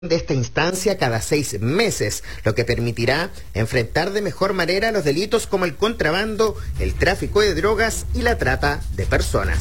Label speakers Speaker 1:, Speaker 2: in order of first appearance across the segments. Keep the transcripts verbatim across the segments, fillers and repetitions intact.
Speaker 1: de esta instancia cada seis meses, lo que permitirá enfrentar de mejor manera los delitos como el contrabando, el tráfico de drogas y la trata de personas.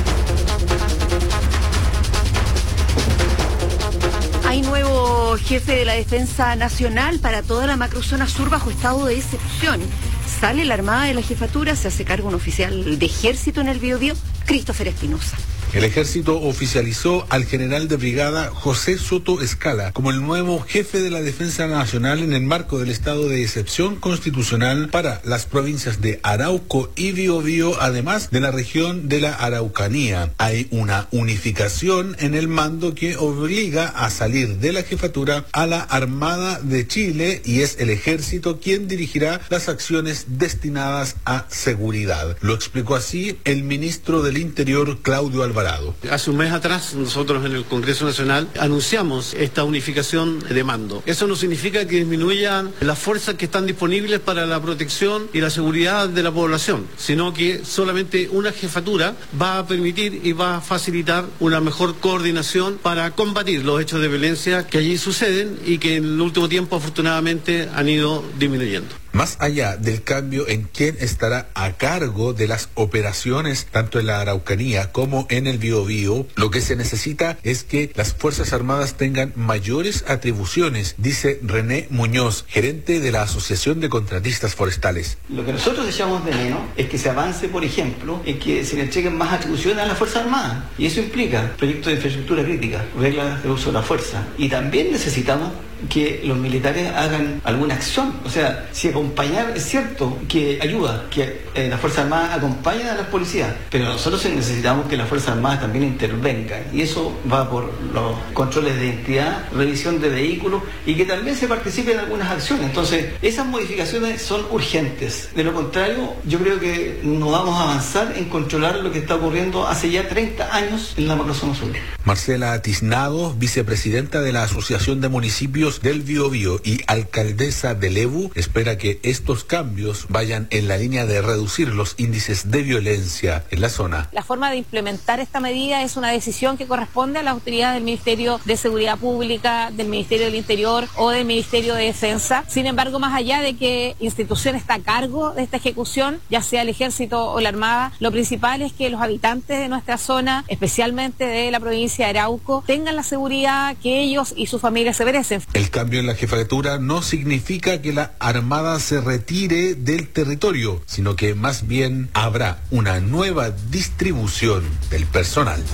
Speaker 2: Hay nuevo jefe de la Defensa Nacional para toda la macrozona sur bajo estado de excepción. Sale la Armada de la Jefatura, se hace cargo un oficial de ejército en el Biobío, Christopher Espinosa.
Speaker 3: El ejército oficializó al general de brigada José Soto Escala como el nuevo jefe de la Defensa Nacional en el marco del estado de excepción constitucional para las provincias de Arauco y Biobío, además de la región de la Araucanía. Hay una unificación en el mando que obliga a salir de la jefatura a la Armada de Chile y es el ejército quien dirigirá las acciones destinadas a seguridad. Lo explicó así el ministro del Interior, Claudio Alvarado.
Speaker 4: Hace un mes atrás nosotros en el Congreso Nacional anunciamos esta unificación de mando. Eso no significa que disminuyan las fuerzas que están disponibles para la protección y la seguridad de la población, sino que solamente una jefatura va a permitir y va a facilitar una mejor coordinación para combatir los hechos de violencia que allí suceden y que en el último tiempo afortunadamente han ido disminuyendo.
Speaker 3: Más allá del cambio en quién estará a cargo de las operaciones, tanto en la Araucanía como en el Biobío, lo que se necesita es que las Fuerzas Armadas tengan mayores atribuciones, dice René Muñoz, gerente de la Asociación de Contratistas Forestales.
Speaker 5: Lo que nosotros echamos de menos es que se avance, por ejemplo, en que se le entreguen más atribuciones a las Fuerzas Armadas. Y eso implica proyectos de infraestructura crítica, reglas de uso de la fuerza. Y también necesitamos que los militares hagan alguna acción. O sea, si acompañar, es cierto que ayuda, que eh, las Fuerzas Armadas acompañen a las policías, pero nosotros necesitamos que las Fuerzas Armadas también intervengan. Y eso va por los controles de identidad, revisión de vehículos y que también se participe en algunas acciones. Entonces, esas modificaciones son urgentes. De lo contrario, yo creo que no vamos a avanzar en controlar lo que está ocurriendo hace ya treinta años en la macrozona sur.
Speaker 3: Marcela Tiznado, vicepresidenta de la Asociación de Municipios del Biobío y alcaldesa de Lebu, espera que estos cambios vayan en la línea de reducir los índices de violencia en la zona.
Speaker 6: La forma de implementar esta medida es una decisión que corresponde a las autoridades del Ministerio de Seguridad Pública, del Ministerio del Interior o del Ministerio de Defensa. Sin embargo, más allá de que institución está a cargo de esta ejecución, ya sea el Ejército o la Armada, lo principal es que los habitantes de nuestra zona, especialmente de la provincia de Arauco, tengan la seguridad que ellos y sus familias se merecen.
Speaker 3: El cambio en la jefatura no significa que la Armada se retire del territorio, sino que más bien habrá una nueva distribución del personal.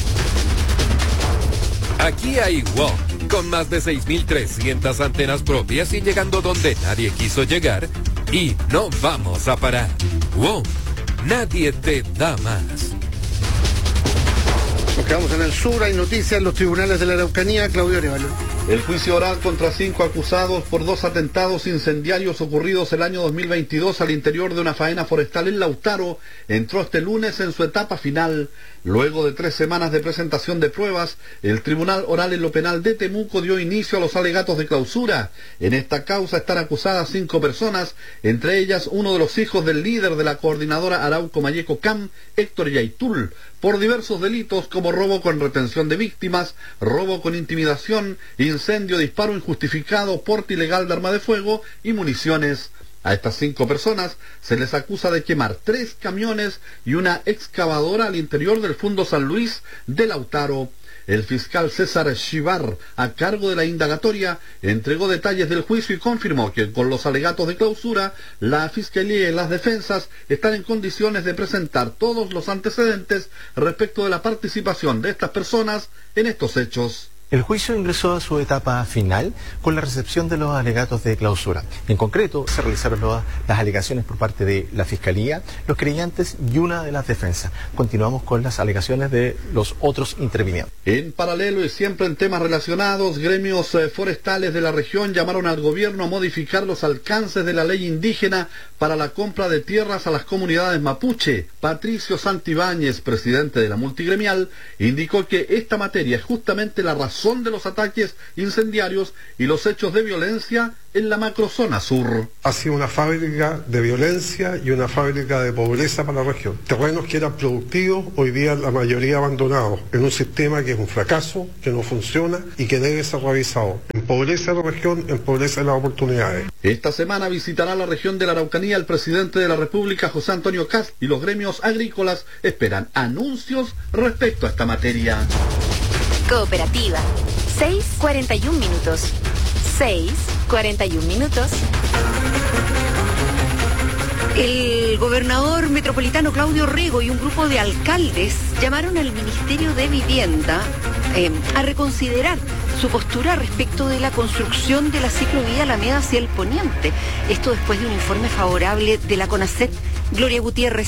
Speaker 7: Aquí hay W O M, con más de seis mil trescientas antenas propias y llegando donde nadie quiso llegar, y no vamos a parar. W O M, nadie te da más.
Speaker 8: Nos quedamos en el sur, hay noticias en los tribunales de la Araucanía. Claudio Arevalo.
Speaker 9: El juicio oral contra cinco acusados por dos atentados incendiarios ocurridos el año dos mil veintidós al interior de una faena forestal en Lautaro entró este lunes en su etapa final. Luego de tres semanas de presentación de pruebas, el Tribunal Oral en lo Penal de Temuco dio inicio a los alegatos de clausura. En esta causa están acusadas cinco personas, entre ellas uno de los hijos del líder de la coordinadora Arauco Mayeco C A M, Héctor Yaitul, por diversos delitos como robo con retención de víctimas, robo con intimidación, incendio, disparo injustificado, porte ilegal de arma de fuego y municiones. A estas cinco personas se les acusa de quemar tres camiones y una excavadora al interior del Fundo San Luis de Lautaro. El fiscal César Chivar, a cargo de la indagatoria, entregó detalles del juicio y confirmó que con los alegatos de clausura, la Fiscalía y las defensas están en condiciones de presentar todos los antecedentes respecto de la participación de estas personas en estos hechos.
Speaker 10: El juicio ingresó a su etapa final con la recepción de los alegatos de clausura. En concreto, se realizaron las alegaciones por parte de la Fiscalía, los creyentes y una de las defensas. Continuamos con las alegaciones de los otros intervinientes.
Speaker 9: En paralelo y siempre en temas relacionados, gremios forestales de la región llamaron al gobierno a modificar los alcances de la ley indígena para la compra de tierras a las comunidades mapuche. Patricio Santibáñez, presidente de la multigremial, indicó que esta materia es justamente la razón razón de los ataques incendiarios y los hechos de violencia en la macrozona sur.
Speaker 11: Ha sido una fábrica de violencia y una fábrica de pobreza para la región. Terrenos que eran productivos, hoy día la mayoría abandonados, en un sistema que es un fracaso, que no funciona y que debe ser revisado. Empobrece la región, empobrece las oportunidades.
Speaker 9: Esta semana visitará la región de la Araucanía el presidente de la República, José Antonio Kast, y los gremios agrícolas esperan anuncios respecto a esta materia.
Speaker 12: Cooperativa. seis cuarenta y un minutos. seis cuarenta y un minutos.
Speaker 2: El gobernador metropolitano Claudio Rego y un grupo de alcaldes llamaron al Ministerio de Vivienda eh, a reconsiderar su postura respecto de la construcción de la ciclovía Alameda hacia el poniente. Esto después de un informe favorable de la CONACET. Gloria Gutiérrez.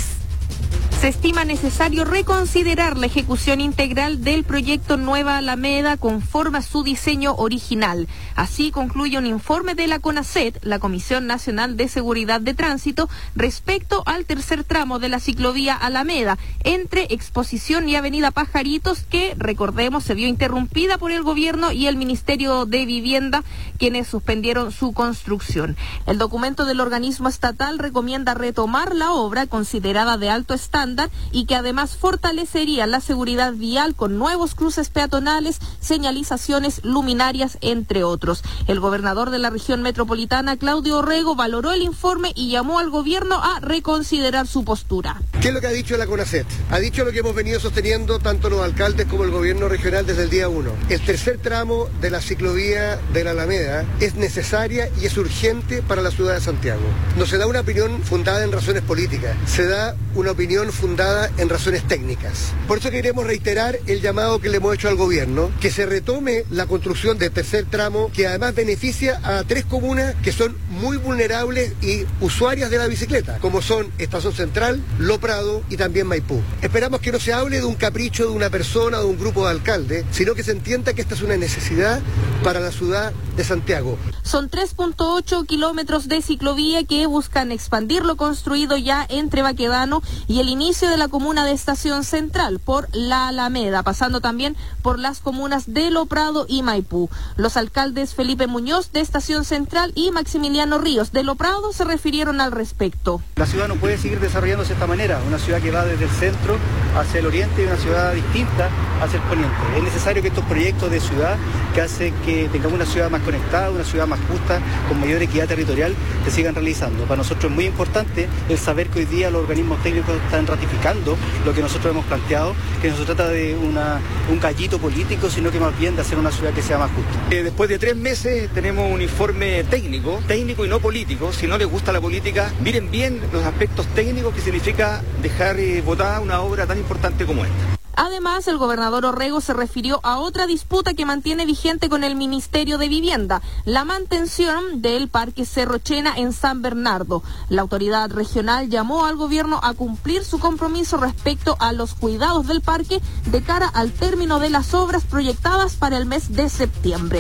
Speaker 6: Se estima necesario reconsiderar la ejecución integral del proyecto Nueva Alameda conforme a su diseño original. Así concluye un informe de la CONACET, la Comisión Nacional de Seguridad de Tránsito, respecto al tercer tramo de la ciclovía Alameda, entre Exposición y Avenida Pajaritos, que, recordemos, se vio interrumpida por el gobierno y el Ministerio de Vivienda, quienes suspendieron su construcción. El documento del organismo estatal recomienda retomar la obra, considerada de alto estándar, y que además fortalecería la seguridad vial con nuevos cruces peatonales, señalizaciones, luminarias, entre otros. El gobernador de la región metropolitana, Claudio Rego, valoró el informe y llamó al gobierno a reconsiderar su postura.
Speaker 13: ¿Qué es lo que ha dicho la CONACET? Ha dicho lo que hemos venido sosteniendo tanto los alcaldes como el gobierno regional desde el día uno. El tercer tramo de la ciclovía de la Alameda es necesaria y es urgente para la ciudad de Santiago. No se da una opinión fundada en razones políticas, se da una opinión fundada en razones técnicas. Por eso queremos reiterar el llamado que le hemos hecho al gobierno, que se retome la construcción del tercer tramo, que además beneficia a tres comunas que son muy vulnerables y usuarias de la bicicleta, como son Estación Central, Lo Prado y también Maipú. Esperamos que no se hable de un capricho de una persona o de un grupo de alcaldes, sino que se entienda que esta es una necesidad para la ciudad de Santiago.
Speaker 6: Son tres punto ocho kilómetros de ciclovía que buscan expandir lo construido ya entre Baquedano y el inicio de la comuna de Estación Central por la Alameda, pasando también por las comunas de Lo Prado y Maipú. Los alcaldes Felipe Muñoz de Estación Central y Maximiliano Ríos de Lo Prado se refirieron al respecto.
Speaker 14: La ciudad no puede seguir desarrollándose de esta manera, una ciudad que va desde el centro hacia el oriente y una ciudad distinta hacia el poniente. Es necesario que estos proyectos de ciudad que hacen que tengamos una ciudad más conectada, una ciudad más justa, con mayor equidad territorial, se sigan realizando. Para nosotros es muy importante el saber que hoy día los organismos técnicos están ratificando lo que nosotros hemos planteado, que no se trata de una, un gallito político, sino que más bien de hacer una ciudad que sea más justa.
Speaker 15: Eh, después de tres meses tenemos un informe técnico, técnico y no político. Si no les gusta la política, miren bien los aspectos técnicos que significa dejar eh, votada una obra tan importante como esta.
Speaker 6: Además, el gobernador Orrego se refirió a otra disputa que mantiene vigente con el Ministerio de Vivienda, la mantención del Parque Cerro Chena en San Bernardo. La autoridad regional llamó al gobierno a cumplir su compromiso respecto a los cuidados del parque de cara al término de las obras proyectadas para el mes de septiembre.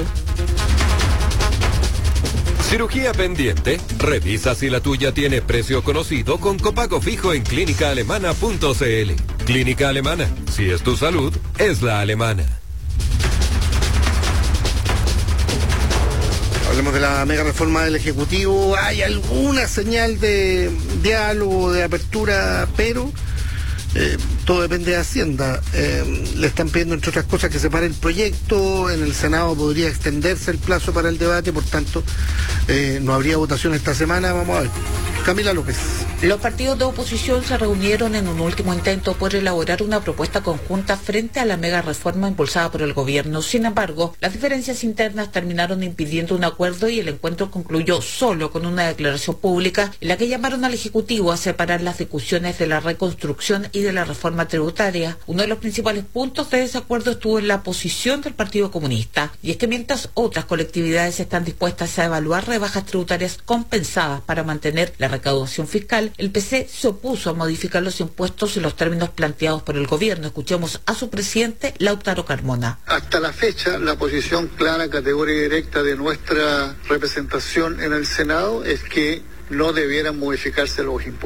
Speaker 7: Cirugía pendiente. Revisa si la tuya tiene precio conocido con copago fijo en clínica alemana punto c l. Clínica Alemana. Si es tu salud, es la alemana.
Speaker 8: Hablemos de la mega reforma del Ejecutivo. Hay alguna señal de diálogo, de apertura, pero eh, todo depende de Hacienda. Eh, le están pidiendo, entre otras cosas, que se pare el proyecto. En el Senado podría extenderse el plazo para el debate, por tanto, eh, no habría votación esta semana. Vamos a ver. Camila López.
Speaker 16: Los partidos de oposición se reunieron en un último intento por elaborar una propuesta conjunta frente a la mega reforma impulsada por el gobierno. Sin embargo, las diferencias internas terminaron impidiendo un acuerdo y el encuentro concluyó solo con una declaración pública en la que llamaron al Ejecutivo a separar las discusiones de la reconstrucción y de la reforma tributaria. Uno de los principales puntos de desacuerdo estuvo en la posición del Partido Comunista, y es que mientras otras colectividades están dispuestas a evaluar rebajas tributarias compensadas para mantener la recaudación fiscal, el P C se opuso a modificar los impuestos en los términos planteados por el gobierno. Escuchemos a su presidente, Lautaro Carmona.
Speaker 17: Hasta la fecha, la posición clara, categórica y directa de nuestra representación en el Senado es que no debieran modificarse los impuestos.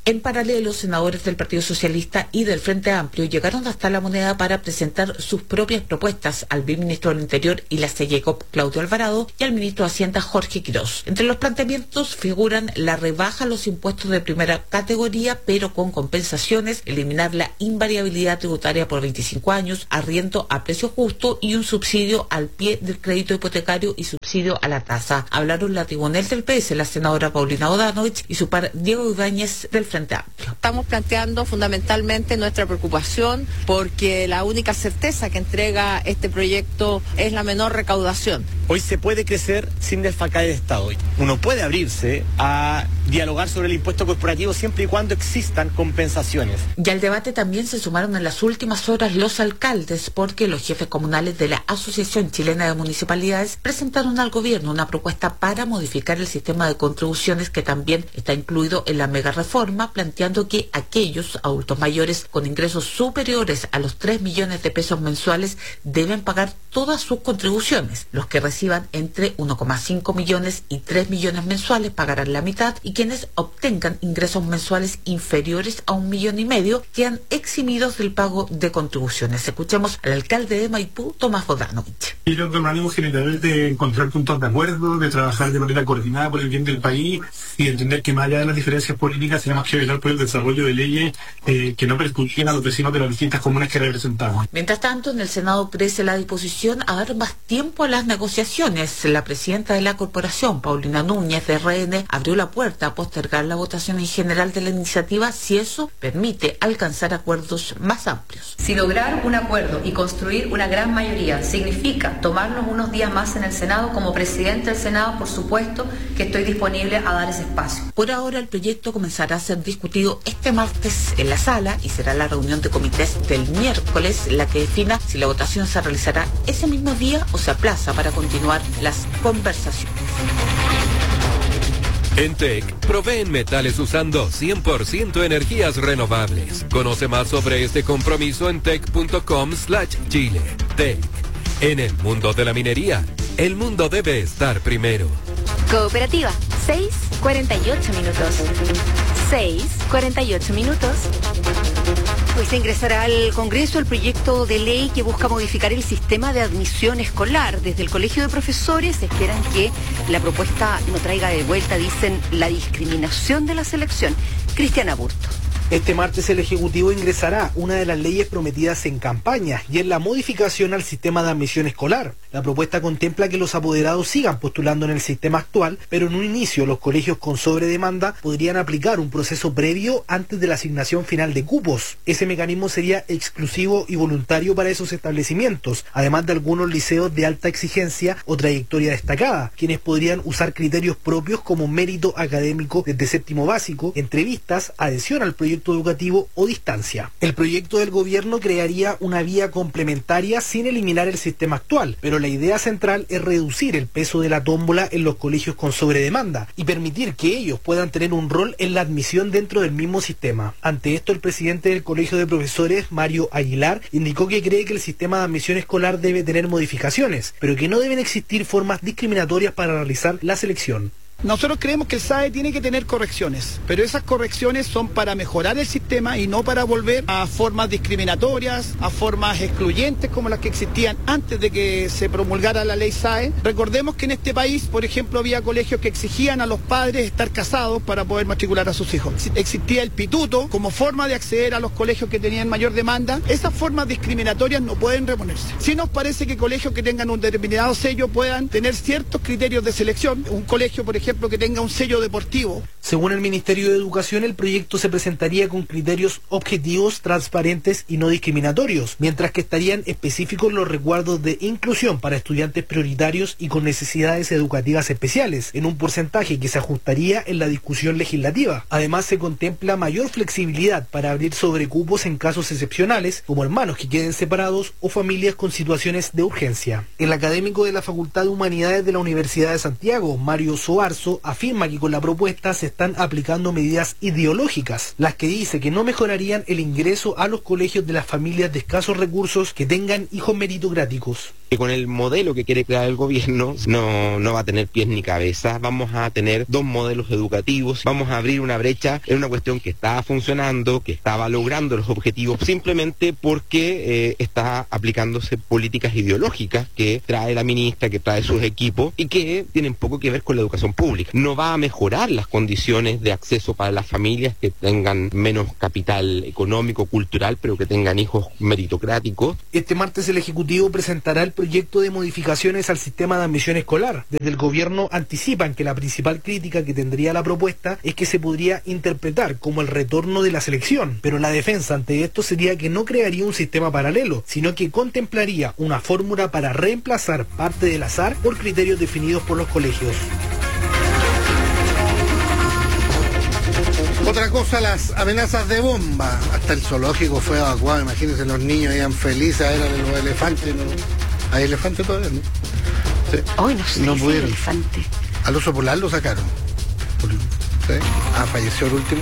Speaker 16: En paralelo, senadores del Partido Socialista y del Frente Amplio llegaron hasta La Moneda para presentar sus propias propuestas al ministro del Interior y la C E G O P, Claudio Alvarado, y al ministro de Hacienda, Jorge Quirós. Entre los planteamientos figuran la rebaja a los impuestos de primera categoría, pero con compensaciones, eliminar la invariabilidad tributaria por veinticinco años, arriendo a precio justo y un subsidio al pie del crédito hipotecario y subsidio a la tasa. Hablaron la tribunal del P S, la senadora Paulina Bodanovich, y su par Diego Ibáñez del Frente Amplio.
Speaker 18: Estamos planteando fundamentalmente nuestra preocupación porque la única certeza que entrega este proyecto es la menor recaudación.
Speaker 19: Hoy se puede crecer sin desfalcar el Estado. Uno puede abrirse a dialogar sobre el impuesto corporativo siempre y cuando existan compensaciones.
Speaker 16: Y al debate también se sumaron en las últimas horas los alcaldes, porque los jefes comunales de la Asociación Chilena de Municipalidades presentaron al gobierno una propuesta para modificar el sistema de contribuciones que también está incluido en la mega reforma, planteando que aquellos adultos mayores con ingresos superiores a los tres millones de pesos mensuales deben pagar todas sus contribuciones. Los que reciban entre uno coma cinco millones y tres millones mensuales pagarán la mitad, y quienes obtengan ingresos mensuales inferiores a un millón y medio quedan eximidos del pago de contribuciones. Escuchemos al alcalde de Maipú, Tomás Bodanovich.
Speaker 20: Y creo que el ánimo general es de encontrar puntos de acuerdo, de trabajar de manera coordinada por el bien del país y de entender que más allá de las diferencias políticas tenemos que velar por el desarrollo de leyes eh, que no perjudiquen a los vecinos de las distintas comunas que representamos.
Speaker 16: Mientras tanto, en el Senado crece la disposición a dar más tiempo a las negociaciones. La presidenta de la corporación, Paulina Núñez, de R N, abrió la puerta a postergar la votación en general de la iniciativa si eso permite alcanzar acuerdos más amplios.
Speaker 21: Si lograr un acuerdo y construir una gran mayoría significa tomarnos unos días más en el Senado, como presidente del Senado, por supuesto que estoy disponible a dar ese espacio.
Speaker 16: Por ahora, el proyecto comenzará a ser discutido este martes en la sala y será la reunión de comités del miércoles la que defina si la votación se realizará ese mismo día o se aplaza para continuar las conversaciones.
Speaker 7: En T E C, proveen metales usando cien por ciento energías renovables. Conoce más sobre este compromiso en tec punto com slash chile. T E C, en el mundo de la minería, el mundo debe estar primero.
Speaker 12: Cooperativa, seis cuarenta y ocho minutos. seis cuarenta y ocho minutos.
Speaker 2: Hoy se ingresará al Congreso el proyecto de ley que busca modificar el sistema de admisión escolar. Desde el Colegio de Profesores esperan que la propuesta no traiga de vuelta, dicen, la discriminación de la selección. Cristiana Burto.
Speaker 22: Este martes el Ejecutivo ingresará una de las leyes prometidas en campaña y es la modificación al sistema de admisión escolar. La propuesta contempla que los apoderados sigan postulando en el sistema actual, pero en un inicio los colegios con sobredemanda podrían aplicar un proceso previo antes de la asignación final de cupos. Ese mecanismo sería exclusivo y voluntario para esos establecimientos, además de algunos liceos de alta exigencia o trayectoria destacada, quienes podrían usar criterios propios como mérito académico desde séptimo básico, entrevistas, adhesión al proyecto educativo o distancia. El proyecto del gobierno crearía una vía complementaria sin eliminar el sistema actual, pero la idea central es reducir el peso de la tómbola en los colegios con sobredemanda y permitir que ellos puedan tener un rol en la admisión dentro del mismo sistema. Ante esto, el presidente del Colegio de Profesores, Mario Aguilar, indicó que cree que el sistema de admisión escolar debe tener modificaciones, pero que no deben existir formas discriminatorias para realizar la selección.
Speaker 23: Nosotros creemos que el S A E tiene que tener correcciones, pero esas correcciones son para mejorar el sistema y no para volver a formas discriminatorias, a formas excluyentes como las que existían antes de que se promulgara la ley S A E. Recordemos que en este país, por ejemplo, había colegios que exigían a los padres estar casados para poder matricular a sus hijos. Existía el pituto como forma de acceder a los colegios que tenían mayor demanda. Esas formas discriminatorias no pueden reponerse. Sí nos parece que colegios que tengan un determinado sello puedan tener ciertos criterios de selección. Un colegio, por ejemplo, ejemplo, que tenga un sello deportivo.
Speaker 22: Según el Ministerio de Educación, el proyecto se presentaría con criterios objetivos, transparentes y no discriminatorios, mientras que estarían específicos los resguardos de inclusión para estudiantes prioritarios y con necesidades educativas especiales, en un porcentaje que se ajustaría en la discusión legislativa. Además, se contempla mayor flexibilidad para abrir sobrecupos en casos excepcionales, como hermanos que queden separados o familias con situaciones de urgencia. El académico de la Facultad de Humanidades de la Universidad de Santiago, Mario Soares, marzo, afirma que con la propuesta se están aplicando medidas ideológicas, las que dice que no mejorarían el ingreso a los colegios de las familias de escasos recursos que tengan hijos meritocráticos.
Speaker 1: Que con el modelo que quiere crear el gobierno no, no va a tener pies ni cabeza. Vamos a tener dos modelos educativos, vamos a abrir una brecha en una cuestión que estaba funcionando, que estaba logrando los objetivos, simplemente porque eh, está aplicándose políticas ideológicas que trae la ministra, que trae sus equipos y que tienen poco que ver con la educación pública. No va a mejorar las condiciones de acceso para las familias que tengan menos capital económico, cultural, pero que tengan hijos meritocráticos.
Speaker 22: Este martes el Ejecutivo presentará el proyecto de modificaciones al sistema de admisión escolar. Desde el gobierno anticipan que la principal crítica que tendría la propuesta es que se podría interpretar como el retorno de la selección, pero la defensa ante esto sería que no crearía un sistema paralelo, sino que contemplaría una fórmula para reemplazar parte del azar por criterios definidos por los colegios.
Speaker 8: Otra cosa, las amenazas de bomba. Hasta el zoológico fue evacuado, imagínense, los niños iban felices a ver a los elefantes, ¿no? Hay elefantes todavía, ¿no? Sí.
Speaker 2: Hoy no sé
Speaker 8: no
Speaker 2: si
Speaker 8: pudieron.
Speaker 2: Elefante.
Speaker 8: Al oso polar lo sacaron. ¿Sí? Ah, falleció el último.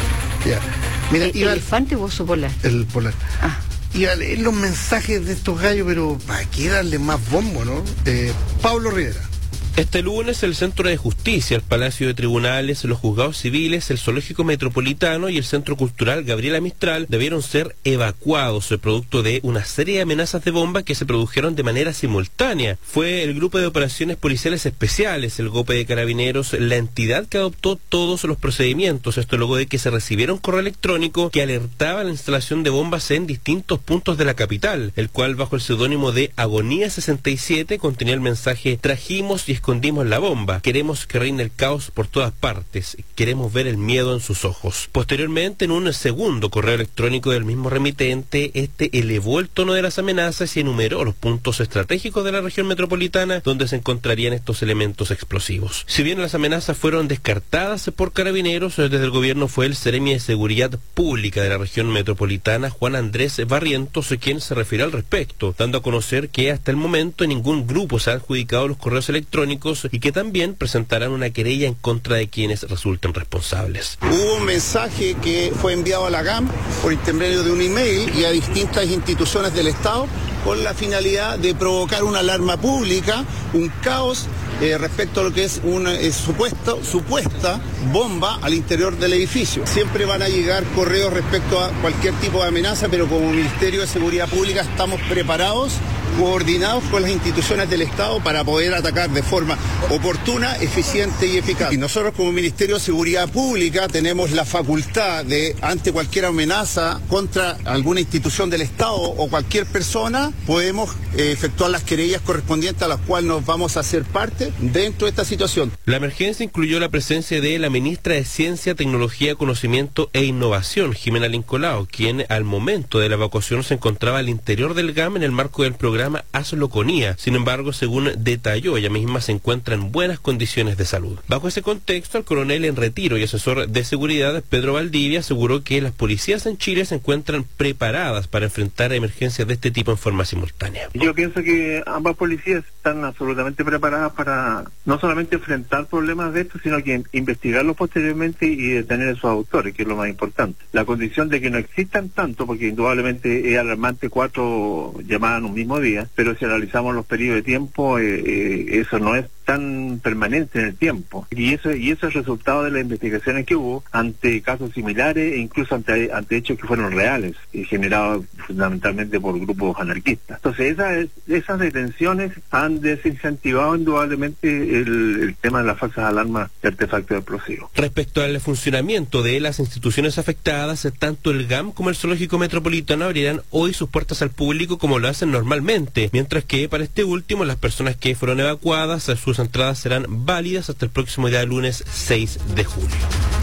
Speaker 8: Ya. Mira,
Speaker 2: ¿El
Speaker 8: iba
Speaker 2: elefante o oso polar?
Speaker 8: El polar.
Speaker 2: Ah.
Speaker 8: Iba a leer los mensajes de estos gallos, pero ¿para qué darle más bombo, no? Eh, Pablo Rivera.
Speaker 4: Este lunes el Centro de Justicia, el Palacio de Tribunales, los Juzgados Civiles, el Zoológico Metropolitano y el Centro Cultural Gabriela Mistral debieron ser evacuados producto de una serie de amenazas de bomba que se produjeron de manera simultánea. Fue el Grupo de Operaciones Policiales Especiales, el GOPE de Carabineros, la entidad que adoptó todos los procedimientos. Esto luego de que se recibiera un correo electrónico que alertaba la instalación de bombas en distintos puntos de la capital, el cual bajo el seudónimo de Agonía sesenta y siete contenía el mensaje: trajimos y escondimos la bomba, queremos que reine el caos por todas partes, queremos ver el miedo en sus ojos. Posteriormente, en un segundo correo electrónico del mismo remitente, este elevó el tono de las amenazas y enumeró los puntos estratégicos de la región metropolitana donde se encontrarían estos elementos explosivos. Si bien las amenazas fueron descartadas por Carabineros, desde el gobierno fue el Seremi de Seguridad Pública de la región metropolitana, Juan Andrés Barrientos, quien se refirió al respecto, dando a conocer que hasta el momento ningún grupo se ha adjudicado los correos electrónicos y que también presentarán una querella en contra de quienes resulten responsables.
Speaker 5: Hubo un mensaje que fue enviado a la G A M por intermedio de un email y a distintas instituciones del Estado con la finalidad de provocar una alarma pública, un caos eh, respecto a lo que es una eh, supuesto, supuesta bomba al interior del edificio. Siempre van a llegar correos respecto a cualquier tipo de amenaza, pero como Ministerio de Seguridad Pública estamos preparados, coordinados con las instituciones del Estado para poder atacar de forma oportuna, eficiente y eficaz. Y nosotros como Ministerio de Seguridad Pública tenemos la facultad de, ante cualquier amenaza contra alguna institución del Estado o cualquier persona, podemos eh, efectuar las querellas correspondientes a las cuales nos vamos a hacer parte dentro de esta situación.
Speaker 4: La emergencia incluyó la presencia de la ministra de Ciencia, Tecnología, Conocimiento e Innovación, Jimena Lincolao, quien al momento de la evacuación se encontraba al interior del G A M en el marco del programa Asloconía. Sin embargo, según detalló, ella misma se encuentra en buenas condiciones de salud. Bajo ese contexto, el coronel en retiro y asesor de seguridad, Pedro Valdivia, aseguró que las policías en Chile se encuentran preparadas para enfrentar emergencias de este tipo en forma simultánea.
Speaker 24: Yo pienso que ambas policías están absolutamente preparadas para no solamente enfrentar problemas de estos, sino que investigarlos posteriormente y detener a sus autores, que es lo más importante. La condición de que no existan tanto, porque indudablemente es alarmante cuatro llamadas en un mismo día, pero si analizamos los periodos de tiempo, eh, eh, eso no es tan permanente en el tiempo. Y eso y eso es resultado de las investigaciones que hubo ante casos similares e incluso ante, ante hechos que fueron reales y generados fundamentalmente por grupos anarquistas. Entonces esas, esas detenciones han desincentivado indudablemente el, el tema de las falsas alarmas de artefactos explosivos.
Speaker 4: Respecto al funcionamiento de las instituciones afectadas, tanto el G A M como el Zoológico Metropolitano abrirán hoy sus puertas al público como lo hacen normalmente, mientras que para este último las personas que fueron evacuadas, sus entradas serán válidas hasta el próximo día lunes seis de julio.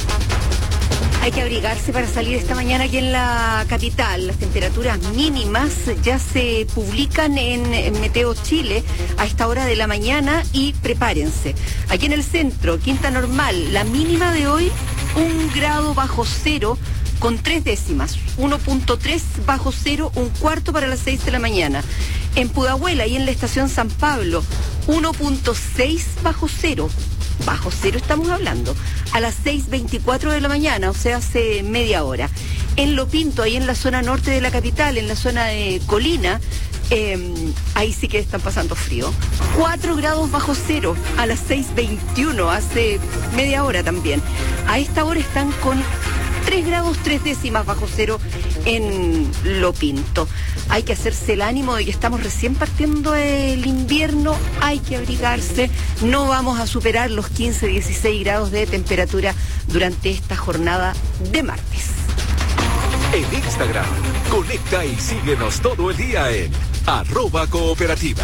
Speaker 2: Hay que abrigarse para salir esta mañana aquí en la capital. Las temperaturas mínimas ya se publican en Meteo Chile a esta hora de la mañana y prepárense. Aquí en el centro, Quinta Normal, la mínima de hoy, un grado bajo cero con tres décimas, uno punto tres bajo cero, un cuarto para las seis de la mañana. En Pudahuela y en la estación San Pablo, uno punto seis bajo cero, bajo cero estamos hablando, a las seis veinticuatro de la mañana, o sea, hace media hora. En Lo Pinto, ahí en la zona norte de la capital, en la zona de Colina, eh, ahí sí que están pasando frío. cuatro grados bajo cero a las seis veintiuno, hace media hora también. A esta hora están con tres grados tres décimas bajo cero en Lo Pinto. Hay que hacerse el ánimo de que estamos recién partiendo el invierno, hay que abrigarse, no vamos a superar los quince, dieciséis grados de temperatura durante esta jornada de martes.
Speaker 3: En Instagram, conecta y síguenos todo el día en arroba cooperativa.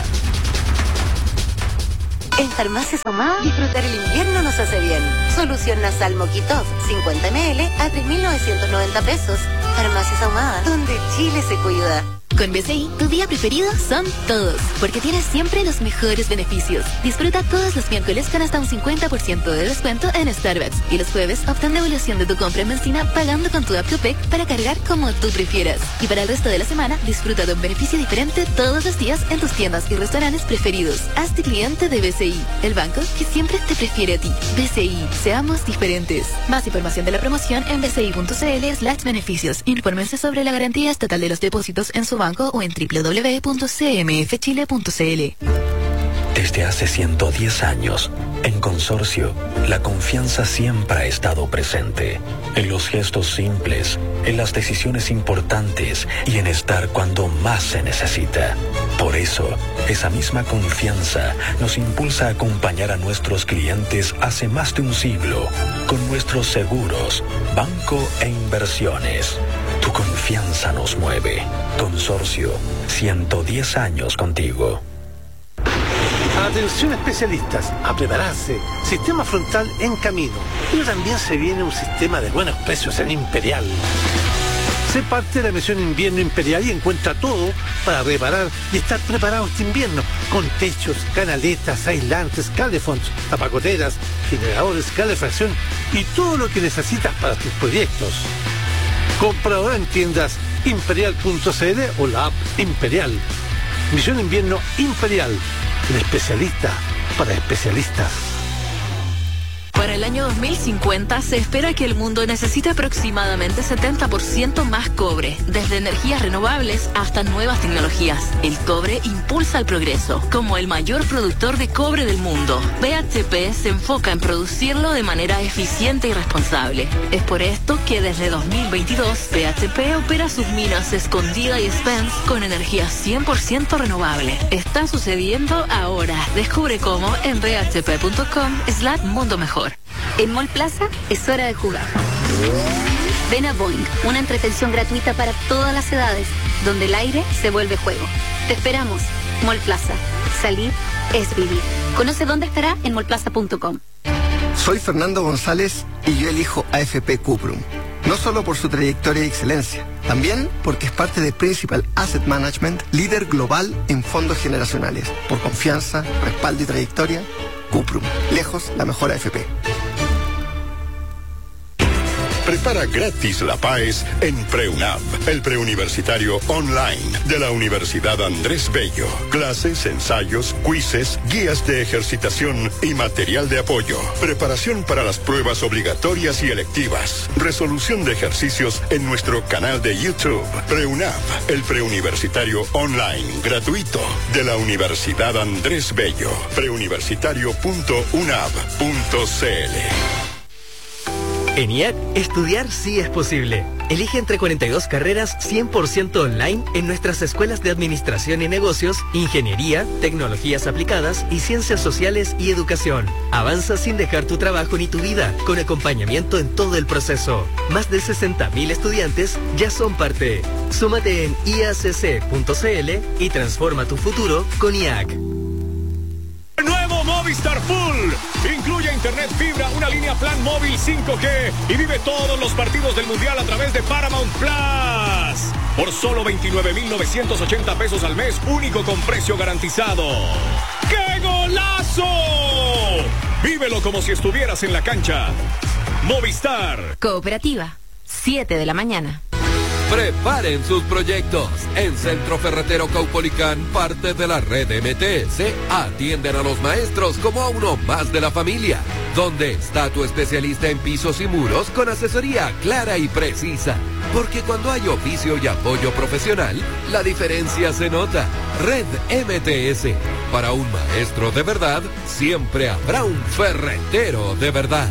Speaker 9: En Farmacias Ahumada, disfrutar el invierno nos hace bien. Solución nasal Moquitov, cincuenta mililitros a tres mil novecientos noventa pesos. Farmacias Ahumada, donde Chile se cuida.
Speaker 10: Con B C I, tu día preferido son todos, porque tienes siempre los mejores beneficios. Disfruta todos los miércoles con hasta un cincuenta por ciento de descuento en Starbucks y los jueves obtén devolución de tu compra en benzina pagando con tu app Copec para cargar como tú prefieras. Y para el resto de la semana, disfruta de un beneficio diferente todos los días en tus tiendas y restaurantes preferidos. Hazte cliente de B C I, el banco que siempre te prefiere a ti. B C I, seamos diferentes. Más información de la promoción en bci.cl slash beneficios. Infórmense sobre la garantía estatal de los depósitos en su banco o en doble u doble u doble u punto c m f chile punto c l.
Speaker 11: Desde hace ciento diez años, en Consorcio, la confianza siempre ha estado presente. En los gestos simples, en las decisiones importantes y en estar cuando más se necesita. Por eso, esa misma confianza nos impulsa a acompañar a nuestros clientes hace más de un siglo con nuestros seguros, banco e inversiones. Tu confianza nos mueve. Consorcio, ciento diez años contigo.
Speaker 8: Atención especialistas, a prepararse. Sistema frontal en camino. Pero también se viene un sistema de buenos precios en Imperial. Sé parte de la misión Invierno Imperial y encuentra todo para reparar y estar preparado este invierno. Con techos, canaletas, aislantes, calefonts, tapacoteras, generadores, calefacción y todo lo que necesitas para tus proyectos. Compra ahora en tiendas imperial punto c l o la app Imperial. Misión Invierno Imperial, el especialista para especialistas.
Speaker 10: Para el año dos mil cincuenta se espera que el mundo necesite aproximadamente setenta por ciento más cobre, desde energías renovables hasta nuevas tecnologías. El cobre impulsa el progreso. Como el mayor productor de cobre del mundo, B H P se enfoca en producirlo de manera eficiente y responsable. Es por esto que desde dos mil veintidós, B H P opera sus minas Escondida y Spence con energía cien por ciento renovable. Está sucediendo ahora. Descubre cómo en b h p punto com slash mundo mejor.
Speaker 9: En Mall Plaza es hora de jugar. Ven a Boing, una entretención gratuita para todas las edades, donde el aire se vuelve juego. Te esperamos. Mall Plaza. Salir es vivir. Conoce dónde estará en mall plaza punto com.
Speaker 25: Soy Fernando González y yo elijo A F P Cuprum. No solo por su trayectoria y excelencia, también porque es parte de Principal Asset Management, líder global en fondos generacionales. Por confianza, respaldo y trayectoria, Cuprum. Lejos la mejor A F P.
Speaker 26: Prepara gratis la P A E S en PreUnab, el preuniversitario online de la Universidad Andrés Bello. Clases, ensayos, quizzes, guías de ejercitación y material de apoyo. Preparación para las pruebas obligatorias y electivas. Resolución de ejercicios en nuestro canal de YouTube. PreUnab, el preuniversitario online gratuito de la Universidad Andrés Bello. preuniversitario punto unab punto c l.
Speaker 27: En I A C, estudiar sí es posible. Elige entre cuarenta y dos carreras cien por ciento online en nuestras escuelas de Administración y Negocios, Ingeniería, Tecnologías Aplicadas y Ciencias Sociales y Educación. Avanza sin dejar tu trabajo ni tu vida, con acompañamiento en todo el proceso. Más de sesenta mil estudiantes ya son parte. Súmate en i a c c punto c l y transforma tu futuro con I A C.
Speaker 28: Nuevo Movistar Full. Incluye internet fibra, una línea plan móvil cinco G y vive todos los partidos del Mundial a través de Paramount Plus. Por solo veintinueve mil novecientos ochenta pesos al mes, único con precio garantizado. ¡Qué golazo! Vívelo como si estuvieras en la cancha. Movistar.
Speaker 10: Cooperativa, siete de la mañana.
Speaker 7: Preparen sus proyectos. En Centro Ferretero Caupolicán, parte de la red M T S, atienden a los maestros como a uno más de la familia. Donde está tu especialista en pisos y muros con asesoría clara y precisa. Porque cuando hay oficio y apoyo profesional, la diferencia se nota. Red M T S. Para un maestro de verdad, siempre habrá un ferretero de verdad.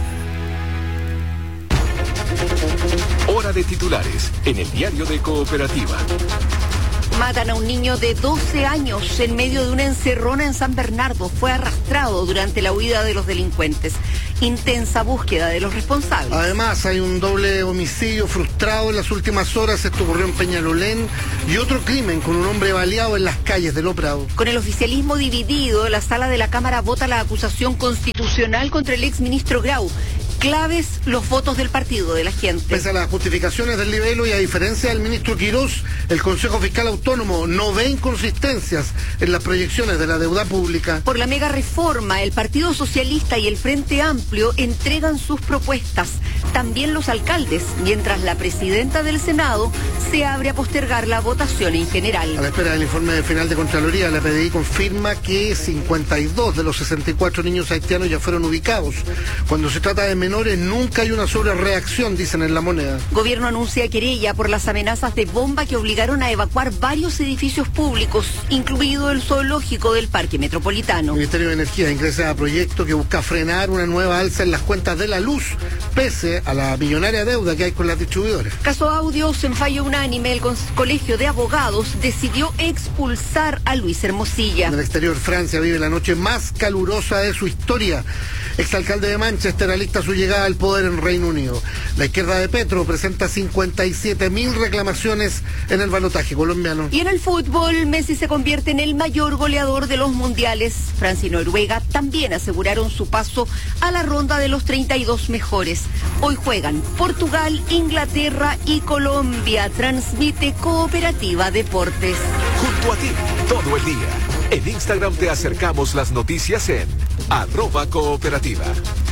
Speaker 3: Hora de titulares en el diario de Cooperativa.
Speaker 2: Matan a un niño de doce años en medio de una encerrona en San Bernardo. Fue arrastrado durante la huida de los delincuentes. Intensa búsqueda de los responsables.
Speaker 8: Además, hay un doble homicidio frustrado en las últimas horas. Esto ocurrió en Peñalolén. Y otro crimen con un hombre baleado en las calles de Lo Prado.
Speaker 2: Con el oficialismo dividido, la sala de la Cámara vota la acusación constitucional contra el exministro Grau. Claves los votos del partido de la gente.
Speaker 8: Pese a las justificaciones del libelo y a diferencia del ministro Quirós, el Consejo Fiscal Autónomo no ve inconsistencias en las proyecciones de la deuda pública.
Speaker 2: Por la mega reforma, el Partido Socialista y el Frente Amplio entregan sus propuestas. También los alcaldes, mientras la presidenta del Senado se abre a postergar la votación en general.
Speaker 8: A la espera del informe final de Contraloría, la P D I confirma que cincuenta y dos de los sesenta y cuatro niños haitianos ya fueron ubicados. Cuando se trata de menores, nunca hay una sobrereacción, dicen en La Moneda.
Speaker 2: Gobierno anuncia querella por las amenazas de bomba que obligaron a evacuar varios edificios públicos, incluido el zoológico del Parque Metropolitano.
Speaker 8: El Ministerio de Energía ingresa a proyecto que busca frenar una nueva alza en las cuentas de la luz, pese a la millonaria deuda que hay con las distribuidoras.
Speaker 2: Caso Audios, en fallo unánime, el Colegio de Abogados decidió expulsar a Luis Hermosilla.
Speaker 8: En el exterior, Francia vive la noche más calurosa de su historia. Exalcalde de Manchester alista su llegada al poder en Reino Unido. La izquierda de Petro presenta cincuenta y siete mil reclamaciones en el balotaje colombiano.
Speaker 2: Y en el fútbol, Messi se convierte en el mayor goleador de los mundiales. Francia y Noruega también aseguraron su paso a la ronda de los treinta y dos mejores. Hoy juegan Portugal, Inglaterra y Colombia. Transmite Cooperativa Deportes.
Speaker 3: Junto a ti, todo el día. En Instagram te acercamos las noticias en arroba cooperativa.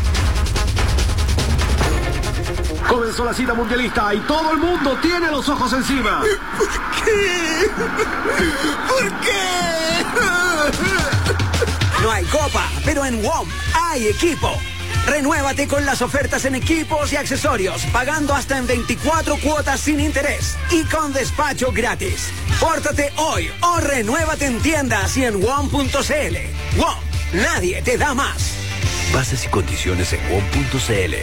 Speaker 28: Comenzó la cita mundialista y todo el mundo tiene los ojos encima.
Speaker 6: ¿Por qué? ¿Por qué?
Speaker 13: No hay copa, pero en W O M hay equipo. Renuévate con las ofertas en equipos y accesorios, pagando hasta en veinticuatro cuotas sin interés y con despacho gratis. Pórtate hoy o renuévate en tiendas y en W O M punto c l. W O M, nadie te da más.
Speaker 11: Bases y condiciones en W O M punto c l.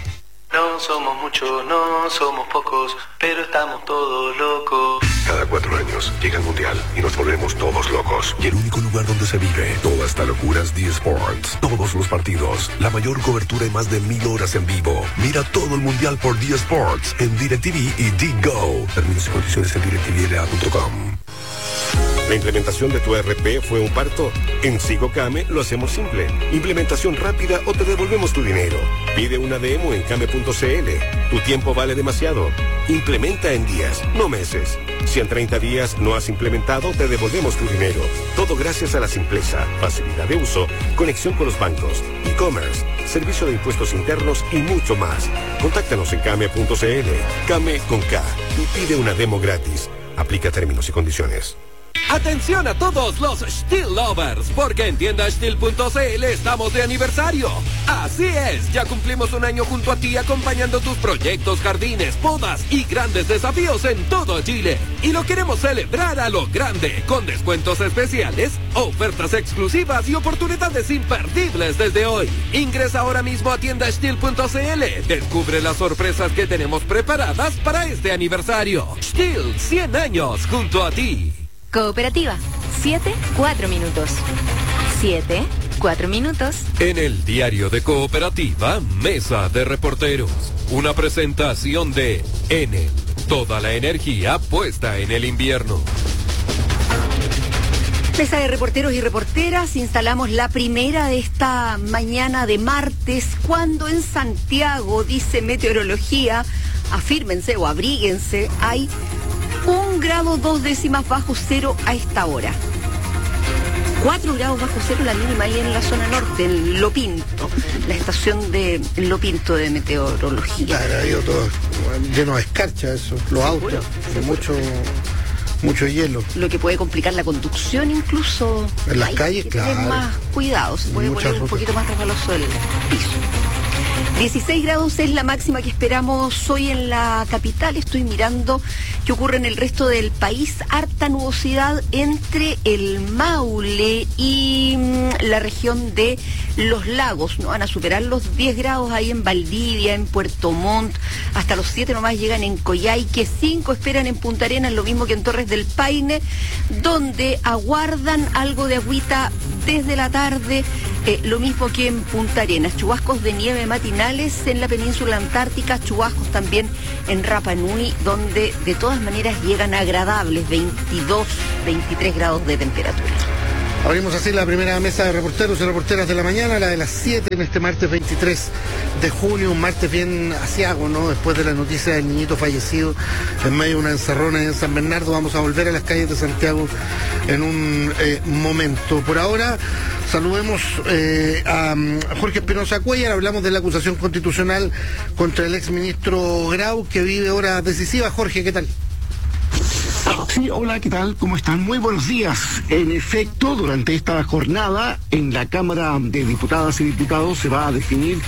Speaker 14: No somos muchos, no somos pocos, pero estamos todos locos.
Speaker 26: Cada cuatro años llega el Mundial y nos volvemos todos locos. Y el único lugar donde se vive toda esta locura es D Sports. Todos los partidos, la mayor cobertura y más de mil horas en vivo. Mira todo el Mundial por D Sports en DirecTV y D-Go. Términos y condiciones en directivl a punto com.
Speaker 15: ¿La implementación de tu E R P fue un parto? En Sigocame lo hacemos simple. Implementación rápida o te devolvemos tu dinero. Pide una demo en came punto c l. Tu tiempo vale demasiado. Implementa en días, no meses. Si en treinta días no has implementado, te devolvemos tu dinero. Todo gracias a la simpleza, facilidad de uso, conexión con los bancos, e-commerce, servicio de impuestos internos y mucho más. Contáctanos en came punto c l. Came con K. Y pide una demo gratis. Aplica términos y condiciones.
Speaker 7: Atención a todos los Steel Lovers, porque en tienda steel punto c l estamos de aniversario. Así es, ya cumplimos un año junto a ti acompañando tus proyectos, jardines, podas y grandes desafíos en todo Chile. Y lo queremos celebrar a lo grande, con descuentos especiales, ofertas exclusivas y oportunidades imperdibles desde hoy. Ingresa ahora mismo a tienda steel punto c l. Descubre las sorpresas que tenemos preparadas para este aniversario. Steel, cien años junto a ti.
Speaker 12: Cooperativa, siete, cuatro minutos. siete, cuatro minutos.
Speaker 7: En el diario de Cooperativa, Mesa de Reporteros. Una presentación de Enel. Toda la energía puesta en el invierno.
Speaker 2: Mesa de reporteros y reporteras, instalamos la primera de esta mañana de martes, cuando en Santiago, dice meteorología, afírmense o abríguense, hay un grado dos décimas bajo cero a esta hora. cuatro grados bajo cero la mínima ahí en la zona norte, en Lo Pinto, la estación de Lo Pinto de meteorología.
Speaker 8: Claro, ha ido todo lleno de escarcha eso, los autos, de mucho, mucho hielo.
Speaker 2: Lo que puede complicar la conducción incluso.
Speaker 8: En las
Speaker 2: hay
Speaker 8: calles,
Speaker 2: que
Speaker 8: claro.
Speaker 2: tener más cuidado, se puede
Speaker 8: Muchas
Speaker 2: poner un
Speaker 8: rutas.
Speaker 2: poquito más resbaloso el piso. dieciséis grados es la máxima que esperamos hoy en la capital. Estoy mirando qué ocurre en el resto del país. Harta nubosidad entre el Maule y mm, la región de Los Lagos. No van a superar los diez grados ahí en Valdivia, en Puerto Montt. Hasta los siete nomás llegan en Coyhaique. cinco esperan en Punta Arenas, lo mismo que en Torres del Paine, donde aguardan algo de agüita desde la tarde. Eh, lo mismo que en Punta Arenas, chubascos de nieve matinales en la península antártica, chubascos también en Rapa Nui, donde de todas maneras llegan agradables veintidós, veintitrés grados de temperatura.
Speaker 8: Abrimos así la primera mesa de reporteros y reporteras de la mañana, la de las siete en este martes veintitrés de junio, un martes bien aciago, ¿no? Después de la noticia del niñito fallecido en medio de una encerrona en San Bernardo, vamos a volver a las calles de Santiago en un eh, momento. Por ahora, saludemos eh, a Jorge Espinosa Cuéllar, hablamos de la acusación constitucional contra el exministro Grau, que vive horas decisivas. Jorge, ¿qué tal?
Speaker 1: Sí, hola, ¿qué tal? ¿Cómo están? Muy buenos días. En efecto, durante esta jornada, en la Cámara de Diputadas y Diputados se va a definir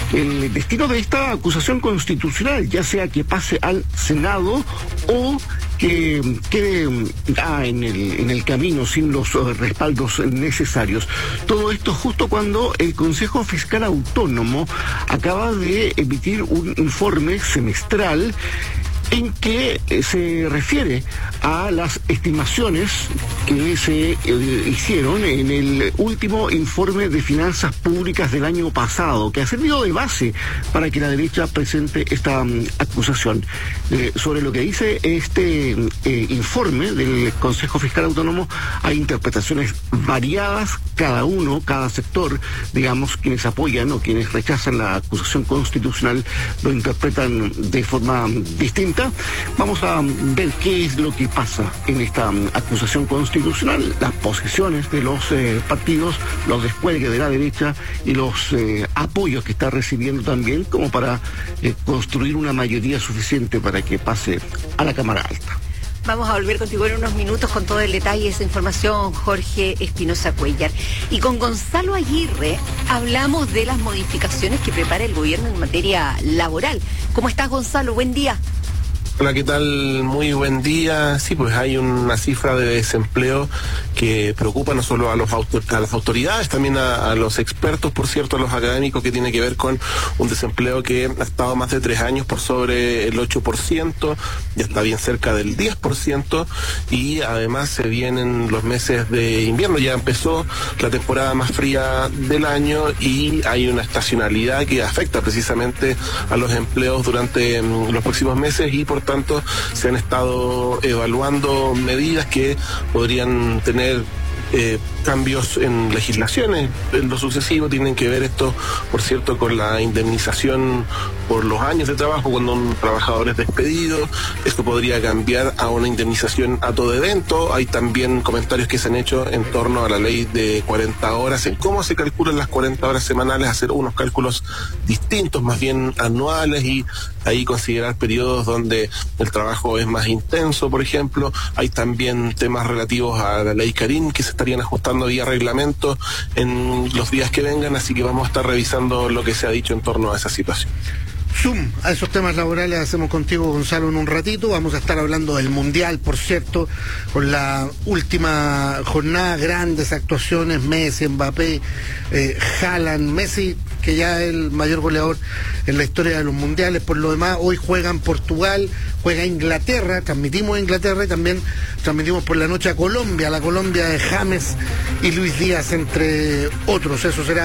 Speaker 1: el destino de esta acusación constitucional, ya sea que pase al Senado o que quede ah, en, el, en el camino sin los uh, respaldos necesarios. Todo esto justo cuando el Consejo Fiscal Autónomo acaba de emitir un informe semestral en que eh, se refiere a las estimaciones que se eh, hicieron en el último informe de finanzas públicas del año pasado, que ha servido de base para que la derecha presente esta um, acusación. Eh, sobre lo que dice este eh, informe del Consejo Fiscal Autónomo, hay interpretaciones variadas, cada uno, cada sector, digamos, quienes apoyan o quienes rechazan la acusación constitucional lo interpretan de forma distinta. Vamos a ver qué es lo que pasa en esta um, acusación constitucional, las posiciones de los eh, partidos, los descuelgues de la derecha y los eh, apoyos que está recibiendo también, como para eh, construir una mayoría suficiente para que pase a la Cámara Alta.
Speaker 2: Vamos a volver contigo en unos minutos con todo el detalle de esa información, Jorge Espinosa Cuéllar. Y con Gonzalo Aguirre hablamos de las modificaciones que prepara el gobierno en materia laboral. ¿Cómo estás, Gonzalo? Buen día.
Speaker 4: Hola, ¿qué tal? Muy buen día. Sí, pues hay una cifra de desempleo que preocupa no solo a, los autor a las autoridades, también a, a los expertos, por cierto, a los académicos, que tiene que ver con un desempleo que ha estado más de tres años por sobre el ocho por ciento, ya está bien cerca del diez por ciento, y además se vienen los meses de invierno, ya empezó la temporada más fría del año y hay una estacionalidad que afecta precisamente a los empleos durante um, los próximos meses, y por tanto se han estado evaluando medidas que podrían tener eh, cambios en legislaciones en lo sucesivo. Tienen que ver esto, por cierto, con la indemnización por los años de trabajo cuando un trabajador es despedido. Esto podría cambiar a una indemnización a todo evento. Hay también comentarios que se han hecho en torno a la ley de cuarenta horas, en cómo se calculan las cuarenta horas semanales, hacer unos cálculos distintos, más bien anuales, y ahí considerar periodos donde el trabajo es más intenso, por ejemplo. Hay también temas relativos a la ley Karim que se estarían ajustando vía reglamento en los días que vengan, así que vamos a estar revisando lo que se ha dicho en torno a esa situación.
Speaker 8: Zoom a esos temas laborales hacemos contigo, Gonzalo, en un ratito. Vamos a estar hablando del Mundial, por cierto, con la última jornada, grandes actuaciones, Messi, Mbappé, eh, Haaland, Messi, que ya es el mayor goleador en la historia de los mundiales. Por lo demás, hoy juegan Portugal, juega Inglaterra, transmitimos a Inglaterra y también transmitimos por la noche a Colombia, la Colombia de James y Luis Díaz, entre otros. Eso será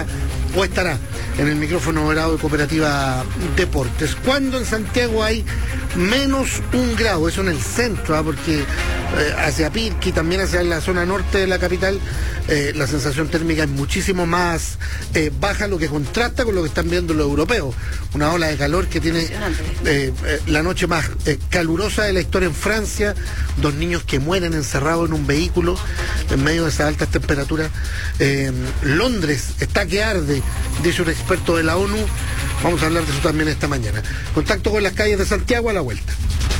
Speaker 8: o estará en el micrófono dorado de Cooperativa Deportes. Cuando en Santiago hay menos un grado, eso en el centro, ¿eh? porque eh, hacia Pirqui, también hacia la zona norte de la capital, eh, la sensación térmica es muchísimo más eh, baja, lo que contrasta con lo que están viendo los europeos. Una ola de calor que tiene eh, eh, la noche más eh, calurosa de la historia en Francia, dos niños que mueren encerrados en un vehículo en medio de esas altas temperaturas. Eh, Londres está que arde, dice un experto de la ONU. Vamos a hablar de eso también esta mañana. Contacto con las calles de Santiago a la vuelta.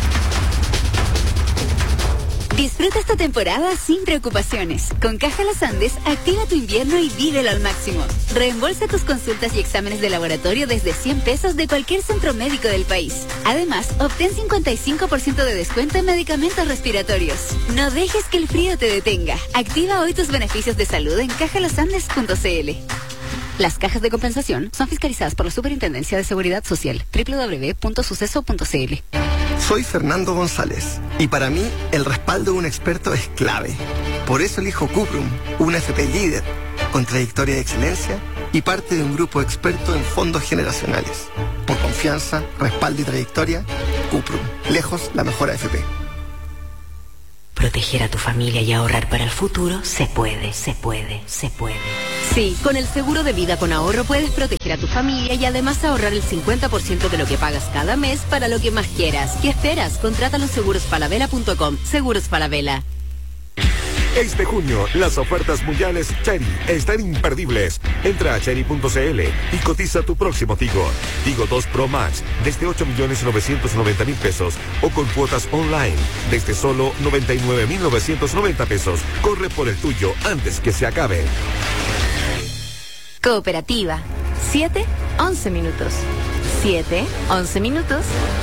Speaker 9: Disfruta esta temporada sin preocupaciones. Con Caja Los Andes, activa tu invierno y vívelo al máximo. Reembolsa tus consultas y exámenes de laboratorio desde cien pesos de cualquier centro médico del país. Además, obtén cincuenta y cinco por ciento de descuento en medicamentos respiratorios. No dejes que el frío te detenga. Activa hoy tus beneficios de salud en caja los andes punto c l. Las cajas de compensación son fiscalizadas por la Superintendencia de Seguridad Social. doble u doble u doble u punto suceso punto c l.
Speaker 25: Soy Fernando González y para mí el respaldo de un experto es clave. Por eso elijo Cuprum, una F P líder, con trayectoria de excelencia y parte de un grupo experto en fondos generacionales. Por confianza, respaldo y trayectoria, Cuprum, lejos la mejor A F P.
Speaker 16: Proteger a tu familia y ahorrar para el futuro se puede, se puede, se puede.
Speaker 17: Sí, con el seguro de vida con ahorro puedes proteger a tu familia y además ahorrar el cincuenta por ciento de lo que pagas cada mes para lo que más quieras. ¿Qué esperas? Contrátalo en seguros falabella punto com. Seguros Falabella.
Speaker 3: Este junio, las ofertas mundiales Chery están imperdibles. Entra a chery punto c l y cotiza tu próximo Tigo. Tigo dos Pro Max desde ocho millones novecientos noventa mil pesos o con cuotas online desde solo noventa y nueve mil novecientos noventa pesos. Corre por el tuyo antes que se acabe.
Speaker 12: Cooperativa. siete, once minutos. siete, once minutos.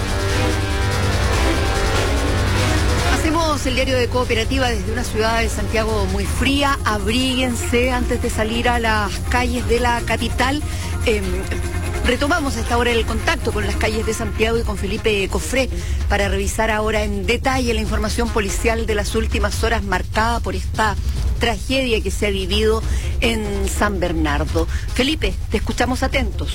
Speaker 2: Hacemos el diario de Cooperativa desde una ciudad de Santiago muy fría. Abríguense antes de salir a las calles de la capital. Eh, retomamos a esta hora el contacto con las calles de Santiago y con Felipe Cofré para revisar ahora en detalle la información policial de las últimas horas marcada por esta tragedia que se ha vivido en San Bernardo. Felipe, te escuchamos atentos.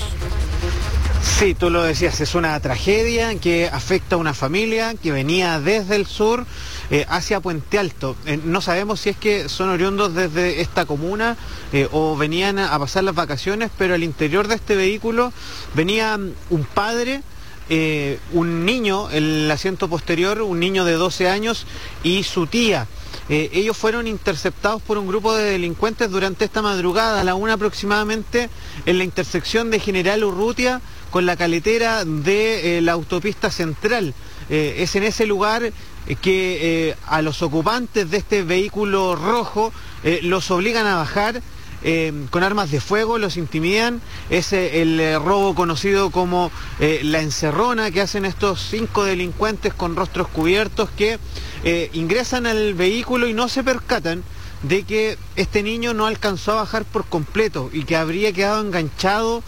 Speaker 18: Sí, tú lo decías, es una tragedia que afecta a una familia que venía desde el sur eh, hacia Puente Alto. Eh, no sabemos si es que son oriundos desde esta comuna eh, o venían a pasar las vacaciones, pero al interior de este vehículo venía un padre, eh, un niño en el asiento posterior, un niño de doce años y su tía. Eh, ellos fueron interceptados por un grupo de delincuentes durante esta madrugada, a la una aproximadamente, en la intersección de General Urrutia con la caletera de eh, la autopista central. Eh, es en ese lugar eh, que eh, a los ocupantes de este vehículo rojo eh, los obligan a bajar eh, con armas de fuego, los intimidan. Es eh, el eh, robo conocido como eh, la encerrona que hacen estos cinco delincuentes con rostros cubiertos que eh, ingresan al vehículo y no se percatan de que este niño no alcanzó a bajar por completo y que habría quedado enganchado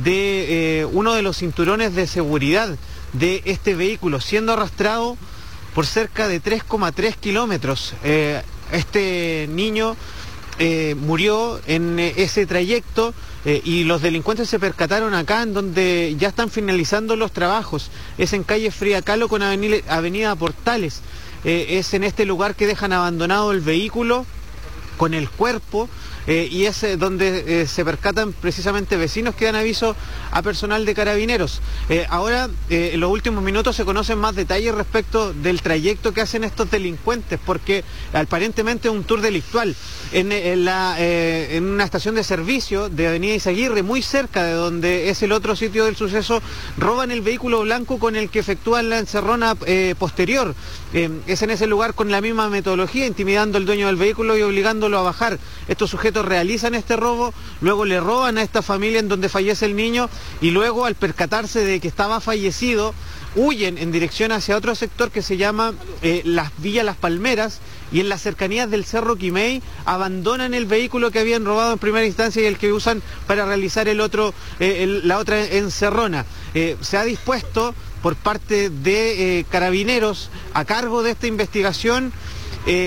Speaker 18: de eh, uno de los cinturones de seguridad de este vehículo, siendo arrastrado por cerca de tres coma tres kilómetros. Eh, este niño eh, murió en eh, ese trayecto eh, y los delincuentes se percataron acá en donde ya están finalizando los trabajos. Es en calle Frida Kahlo con avenida, avenida Portales. Eh, es en este lugar que dejan abandonado el vehículo con el cuerpo. Eh, y es eh, donde eh, se percatan precisamente vecinos que dan aviso a personal de carabineros. Eh, ahora, eh, en los últimos minutos se conocen más detalles respecto del trayecto que hacen estos delincuentes, porque aparentemente es un tour delictual en, en, la, eh, en una estación de servicio de Avenida Izaguirre, muy cerca de donde es el otro sitio del suceso. Roban el vehículo blanco con el que efectúan la encerrona eh, posterior. Eh, es en ese lugar con la misma metodología, intimidando al dueño del vehículo y obligándolo a bajar. Estos sujetos realizan este robo, luego le roban a esta familia en donde fallece el niño y luego, al percatarse de que estaba fallecido, huyen en dirección hacia otro sector que se llama eh, las Villa Las Palmeras, y en las cercanías del Cerro Quimei abandonan el vehículo que habían robado en primera instancia y el que usan para realizar el otro, eh, el, la otra encerrona. Eh, se ha dispuesto por parte de eh, carabineros a cargo de esta investigación eh,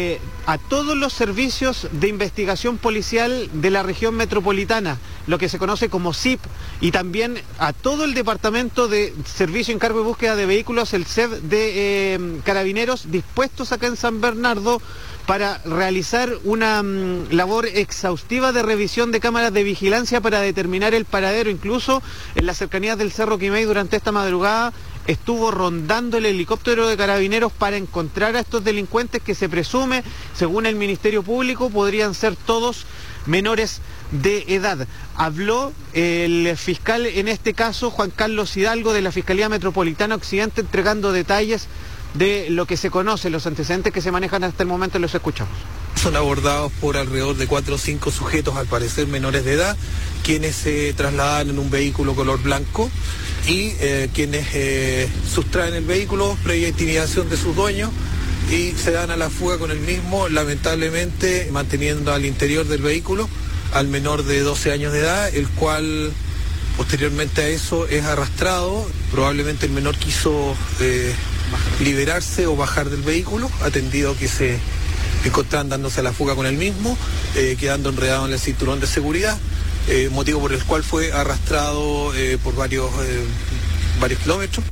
Speaker 18: a todos los servicios de investigación policial de la región metropolitana, lo que se conoce como S I P, y también a todo el Departamento de Servicio, Encargo y Búsqueda de Vehículos, el S E V de eh, Carabineros, dispuestos acá en San Bernardo para realizar una um, labor exhaustiva de revisión de cámaras de vigilancia para determinar el paradero. Incluso en las cercanías del Cerro Quimei durante esta madrugada estuvo rondando el helicóptero de Carabineros para encontrar a estos delincuentes que se presume, según el Ministerio Público, podrían ser todos menores de edad. Habló el fiscal en este caso, Juan Carlos Hidalgo, de la Fiscalía Metropolitana Occidente, entregando detalles de lo que se conoce, los antecedentes que se manejan hasta el momento. Los escuchamos.
Speaker 5: Son abordados por alrededor de cuatro o cinco sujetos, al parecer menores de edad, quienes se trasladan en un vehículo color blanco y eh, quienes eh, sustraen el vehículo previa intimidación de sus dueños y se dan a la fuga con el mismo, lamentablemente manteniendo al interior del vehículo al menor de doce años de edad, el cual posteriormente a eso es arrastrado. Probablemente el menor quiso eh, liberarse o bajar del vehículo, atendido que se encontraban dándose a la fuga con el mismo, eh, quedando enredado en el cinturón de seguridad, eh, motivo por el cual fue arrastrado eh, por varios, eh, varios kilómetros.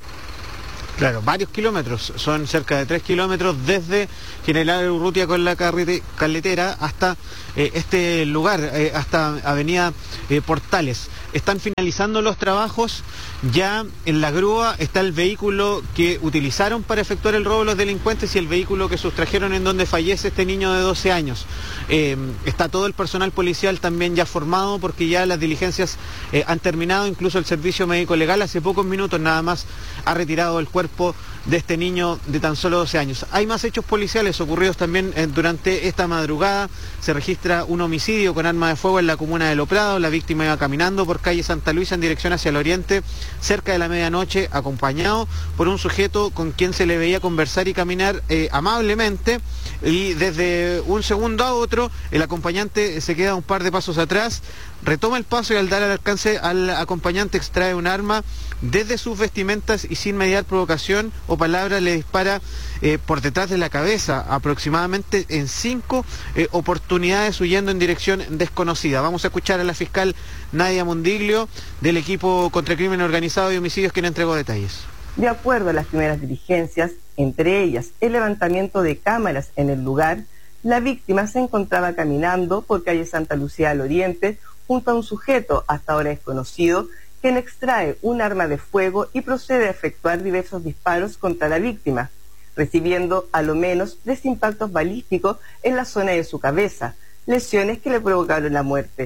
Speaker 18: Claro, varios kilómetros, son cerca de tres kilómetros desde General Urrutia con la carretera hasta eh, este lugar, eh, hasta Avenida eh, Portales. Están finalizando los trabajos, ya en la grúa está el vehículo que utilizaron para efectuar el robo de los delincuentes y el vehículo que sustrajeron en donde fallece este niño de doce años. Eh, está todo el personal policial también ya formado porque ya las diligencias eh, han terminado, incluso el servicio médico legal hace pocos minutos nada más ha retirado el cuerpo de este niño de tan solo doce años. Hay más hechos policiales ocurridos también eh, durante esta madrugada. Se registra un homicidio con arma de fuego en la comuna de Loprado. La víctima iba caminando por calle Santa Luisa en dirección hacia el oriente, cerca de la medianoche, acompañado por un sujeto con quien se le veía conversar y caminar eh, amablemente, y desde un segundo a otro el acompañante se queda un par de pasos atrás, retoma el paso y al dar al alcance al acompañante extrae un arma desde sus vestimentas y sin mediar provocación o palabra le dispara eh, por detrás de la cabeza, aproximadamente en cinco eh, oportunidades, huyendo en dirección desconocida. Vamos a escuchar a la fiscal Nadia Mondiglio del equipo contra el crimen organizado y homicidios, quien entregó detalles.
Speaker 19: De acuerdo a las primeras diligencias, entre ellas el levantamiento de cámaras en el lugar, la víctima se encontraba caminando por calle Santa Lucía al oriente junto a un sujeto hasta ahora desconocido, quien extrae un arma de fuego y procede a efectuar diversos disparos contra la víctima, recibiendo a lo menos tres impactos balísticos en la zona de su cabeza, lesiones que le provocaron la muerte.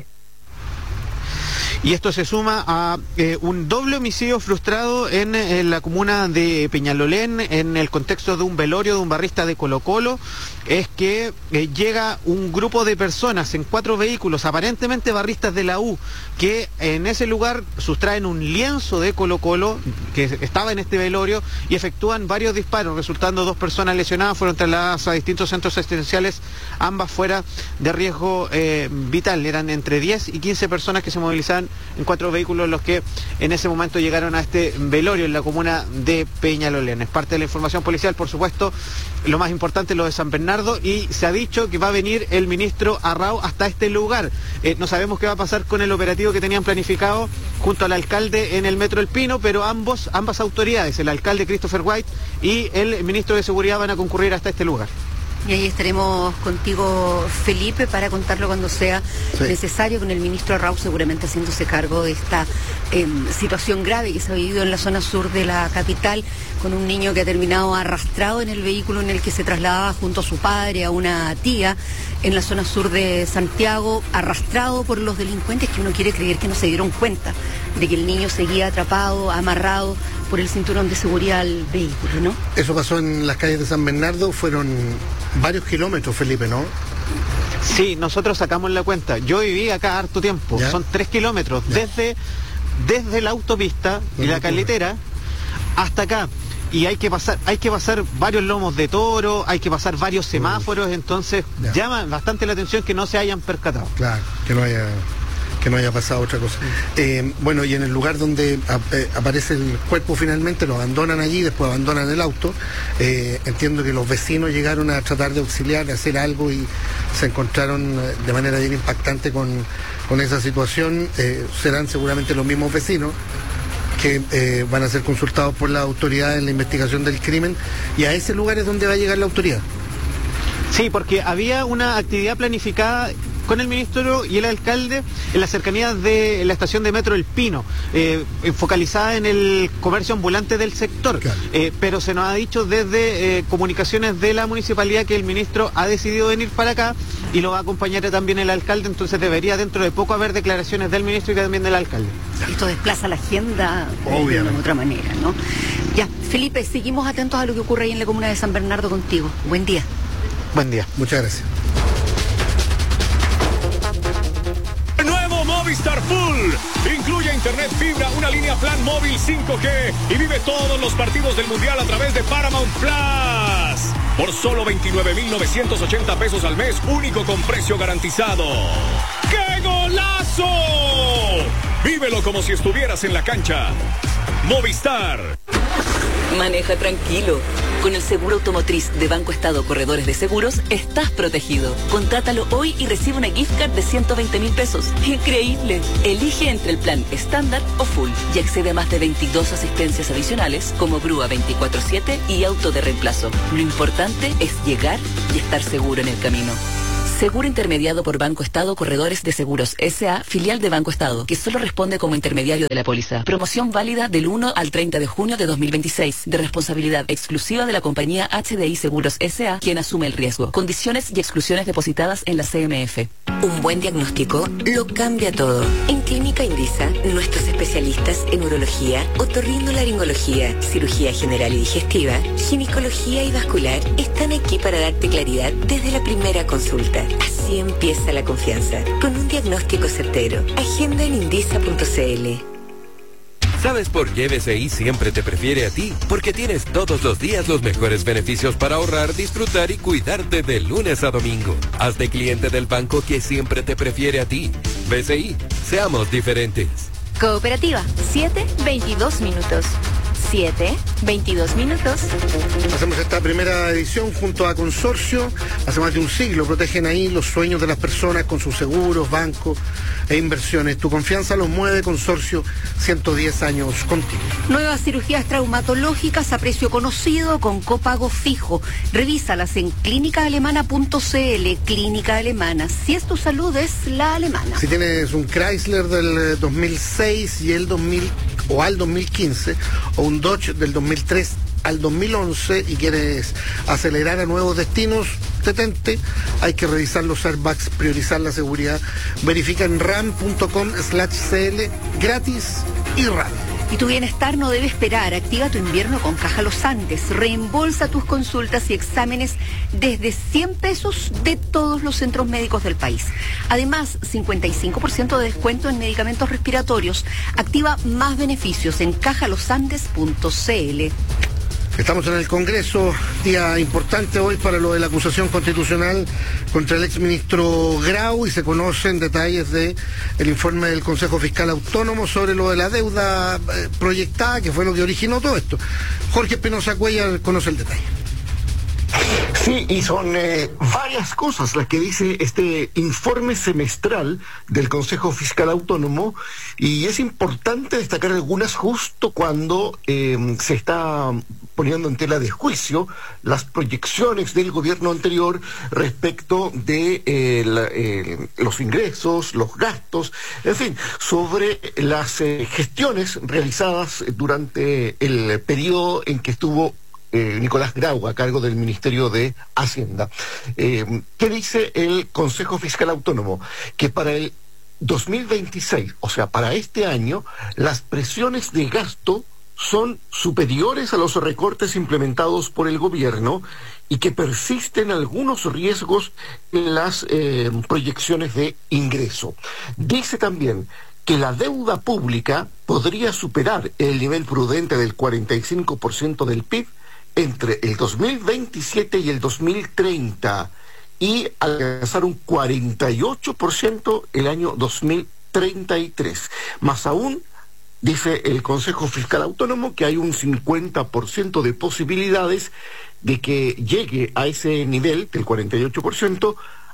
Speaker 18: Y esto se suma a eh, un doble homicidio frustrado en, en la comuna de Peñalolén, en el contexto de un velorio de un barrista de Colo Colo. Es que eh, llega un grupo de personas en cuatro vehículos, aparentemente barristas de la U, que en ese lugar sustraen un lienzo de Colo Colo que estaba en este velorio y efectúan varios disparos, resultando dos personas lesionadas. Fueron trasladadas a distintos centros asistenciales, ambas fuera de riesgo eh, vital. Eran entre diez y quince personas que se movilizaban en cuatro vehículos los que en ese momento llegaron a este velorio en la comuna de Peñalolén. Es parte de la información policial, por supuesto, lo más importante, lo de San Bernardo, y se ha dicho que va a venir el ministro Arrau hasta este lugar. Eh, no sabemos qué va a pasar con el operativo que tenían planificado junto al alcalde en el Metro El Pino, pero ambos, ambas autoridades, el alcalde Christopher White y el ministro de Seguridad, van a concurrir hasta este lugar.
Speaker 2: Y ahí estaremos contigo, Felipe, para contarlo cuando sea sí. necesario, con el ministro Arrau seguramente haciéndose cargo de esta eh, situación grave que se ha vivido en la zona sur de la capital, con un niño que ha terminado arrastrado en el vehículo en el que se trasladaba junto a su padre, a una tía, en la zona sur de Santiago, arrastrado por los delincuentes, que uno quiere creer que no se dieron cuenta de que el niño seguía atrapado, amarrado por el cinturón de seguridad al vehículo, ¿no?
Speaker 8: Eso pasó en las calles de San Bernardo, fueron varios kilómetros, Felipe, ¿no?
Speaker 18: Sí, nosotros sacamos la cuenta. Yo viví acá harto tiempo, ¿ya? Son tres kilómetros, ¿ya? desde, desde la autopista y la carretera hasta acá. Y hay que pasar, hay que pasar varios lomos de toro, hay que pasar varios semáforos, entonces ya. llama bastante la atención que no se hayan percatado.
Speaker 8: Claro, que no haya... que que no haya pasado otra cosa. Eh, bueno, y en el lugar donde a, eh, aparece el cuerpo finalmente, lo abandonan allí, después abandonan el auto. Eh, entiendo que los vecinos llegaron a tratar de auxiliar, de hacer algo y se encontraron eh, de manera bien impactante con, con esa situación. Eh, serán seguramente los mismos vecinos que eh, van a ser consultados por la autoridad en la investigación del crimen, y a ese lugar es donde va a llegar la autoridad.
Speaker 18: Sí, porque había una actividad planificada con el ministro y el alcalde en las cercanías de la estación de metro El Pino, eh, focalizada en el comercio ambulante del sector. Claro. Eh, pero se nos ha dicho desde eh, comunicaciones de la municipalidad que el ministro ha decidido venir para acá y lo va a acompañar también el alcalde, entonces debería dentro de poco haber declaraciones del ministro y también del alcalde.
Speaker 2: Esto desplaza la agenda
Speaker 8: Obviamente.
Speaker 2: de otra manera, ¿no? Ya, Felipe, seguimos atentos a lo que ocurre ahí en la comuna de San Bernardo contigo. Buen día.
Speaker 18: Buen día.
Speaker 8: Muchas gracias.
Speaker 10: Nuevo Movistar Full. Incluye internet fibra, una línea plan móvil cinco G y vive todos los partidos del Mundial a través de Paramount Plus. Por solo veintinueve mil novecientos ochenta pesos al mes, único con precio garantizado. ¡Qué golazo! Vívelo como si estuvieras en la cancha. Movistar.
Speaker 20: Maneja tranquilo. Con el seguro automotriz de Banco Estado Corredores de Seguros, estás protegido. Contrátalo hoy y recibe una gift card de ciento veinte mil pesos. ¡Increíble! Elige entre el plan estándar o full y accede a más de veintidós asistencias adicionales como grúa veinticuatro siete y auto de reemplazo. Lo importante es llegar y estar seguro en el camino. Seguro intermediado por Banco Estado Corredores de Seguros S A, filial de Banco Estado, que solo responde como intermediario de la póliza. Promoción válida del uno al treinta de junio de dos mil veintiséis, de responsabilidad exclusiva de la compañía H D I Seguros S A, quien asume el riesgo. Condiciones y exclusiones depositadas en la C M F.
Speaker 16: Un buen diagnóstico lo cambia todo. En Clínica Indisa, nuestros especialistas en urología, otorrinolaringología, cirugía general y digestiva, ginecología y vascular están aquí para darte claridad desde la primera consulta. Así empieza la confianza, con un diagnóstico certero. Agenda en indisa punto c l.
Speaker 7: ¿Sabes por qué B C I siempre te prefiere a ti? Porque tienes todos los días los mejores beneficios para ahorrar, disfrutar y cuidarte de lunes a domingo. Hazte cliente del banco que siempre te prefiere a ti. B C I, seamos diferentes.
Speaker 12: Cooperativa, siete veintidós minutos. siete, veintidós minutos.
Speaker 8: Hacemos esta primera edición junto a Consorcio. Hace más de un siglo protegen ahí los sueños de las personas con sus seguros, bancos e inversiones. Tu confianza los mueve, Consorcio, ciento diez años contigo.
Speaker 2: Nuevas cirugías traumatológicas a precio conocido con copago fijo. Revísalas en clínica alemana punto c l. Clínica Alemana. Si es tu salud, es la alemana.
Speaker 8: Si tienes un Chrysler del dos mil seis y el dos mil o al dos mil quince, o un Dodge del dos mil tres al dos mil once y quieres acelerar a nuevos destinos, detente, hay que revisar los airbags, priorizar la seguridad. Verifica en ram punto com slash c l, gratis y RAM.
Speaker 2: Y tu bienestar no debe esperar. Activa tu invierno con Caja Los Andes. Reembolsa tus consultas y exámenes desde cien pesos de todos los centros médicos del país. Además, cincuenta y cinco por ciento de descuento en medicamentos respiratorios. Activa más beneficios en caja los andes punto c l.
Speaker 8: Estamos en el Congreso, día importante hoy para lo de la acusación constitucional contra el exministro Grau, y se conocen detalles de el informe del Consejo Fiscal Autónomo sobre lo de la deuda eh, proyectada, que fue lo que originó todo esto. Jorge Espinosa Cuellar conoce el detalle.
Speaker 1: Sí, y son eh, varias cosas las que dice este informe semestral del Consejo Fiscal Autónomo, y es importante destacar algunas justo cuando eh, se está poniendo en tela de juicio las proyecciones del gobierno anterior respecto de eh, la, eh, los ingresos, los gastos, en fin, sobre las eh, gestiones realizadas durante el periodo en que estuvo Eh, Nicolás Grau a cargo del Ministerio de Hacienda. Eh, ¿Qué dice el Consejo Fiscal Autónomo? Que para el dos mil veintiséis, o sea, para este año, las presiones de gasto son superiores a los recortes implementados por el gobierno y que persisten algunos riesgos en las eh, proyecciones de ingreso. Dice también que la deuda pública podría superar el nivel prudente del cuarenta y cinco por ciento del P I B entre el dos mil veintisiete y el dos mil treinta y alcanzar un cuarenta y ocho por ciento el año dos mil treinta y tres. Más aún, dice el Consejo Fiscal Autónomo que hay un cincuenta por ciento de posibilidades de que llegue a ese nivel del cuarenta y ocho por ciento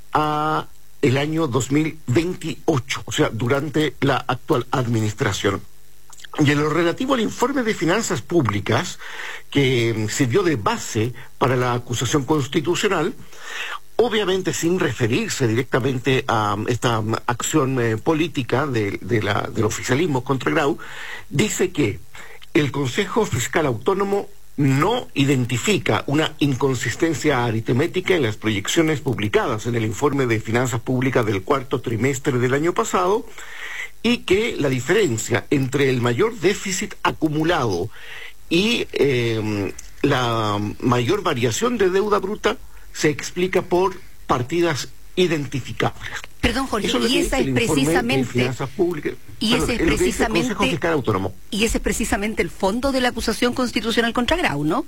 Speaker 1: a el año dos mil veintiocho, o sea, durante la actual administración. Y en lo relativo al informe de finanzas públicas, que sirvió de base para la acusación constitucional, obviamente sin referirse directamente a esta acción eh, política de, de la, del oficialismo contra Grau, dice que el Consejo Fiscal Autónomo no identifica una inconsistencia aritmética en las proyecciones publicadas en el informe de finanzas públicas del cuarto trimestre del año pasado, y que la diferencia entre el mayor déficit acumulado y eh, la mayor variación de deuda bruta se explica por partidas identificables.
Speaker 2: Perdón, Jorge,
Speaker 1: Eso es lo
Speaker 2: y
Speaker 1: que
Speaker 2: esa
Speaker 1: dice
Speaker 2: es
Speaker 1: el informe de
Speaker 2: precisamente
Speaker 1: finanzas públicas.
Speaker 2: y
Speaker 1: Perdón,
Speaker 2: ese es
Speaker 1: es lo que dice el
Speaker 2: precisamente
Speaker 1: Consejo Fiscal Autónomo.
Speaker 2: y ese es precisamente el fondo de la acusación constitucional contra Grau, ¿no?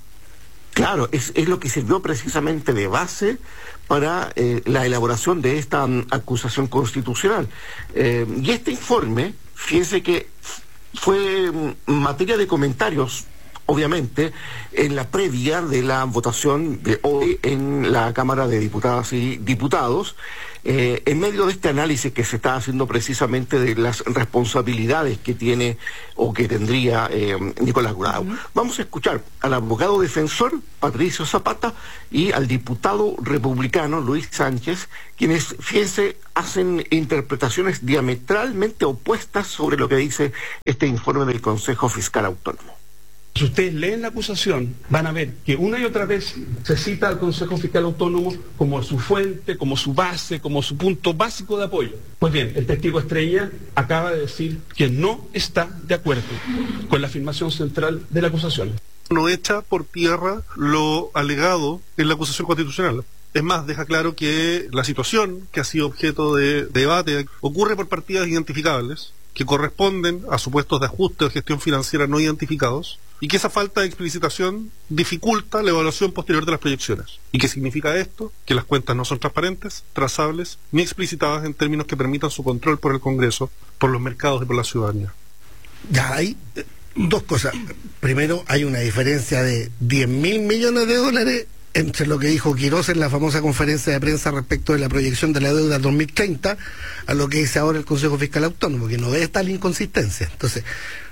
Speaker 1: Claro, es, es lo que sirvió precisamente de base para eh, la elaboración de esta um, acusación constitucional. Eh, y este informe, fíjense que fue um, materia de comentarios, obviamente, en la previa de la votación de hoy en la Cámara de Diputadas y Diputados, eh, en medio de este análisis que se está haciendo precisamente de las responsabilidades que tiene o que tendría eh, Nicolás Grau. Uh-huh. Vamos a escuchar al abogado defensor Patricio Zapata y al diputado republicano Luis Sánchez, quienes, fíjense, hacen interpretaciones diametralmente opuestas sobre lo que dice este informe del Consejo Fiscal Autónomo.
Speaker 6: Si ustedes leen la acusación, van a ver que una y otra vez se cita al Consejo Fiscal Autónomo como su fuente, como su base, como su punto básico de apoyo. Pues bien, el testigo estrella acaba de decir que no está de acuerdo con la afirmación central de la acusación.
Speaker 13: No echa por tierra lo alegado en la acusación constitucional. Es más, deja claro que la situación que ha sido objeto de debate ocurre por partidas identificables, que corresponden a supuestos de ajuste o gestión financiera no identificados, y que esa falta de explicitación dificulta la evaluación posterior de las proyecciones. ¿Y qué significa esto? Que las cuentas no son transparentes, trazables, ni explicitadas en términos que permitan su control por el Congreso, por los mercados y por la ciudadanía.
Speaker 8: Ya hay eh, dos cosas. Primero, hay una diferencia de diez mil millones de dólares entre lo que dijo Quirós en la famosa conferencia de prensa respecto de la proyección de la deuda dos mil treinta a lo que dice ahora el Consejo Fiscal Autónomo, que no ve tal inconsistencia. Entonces,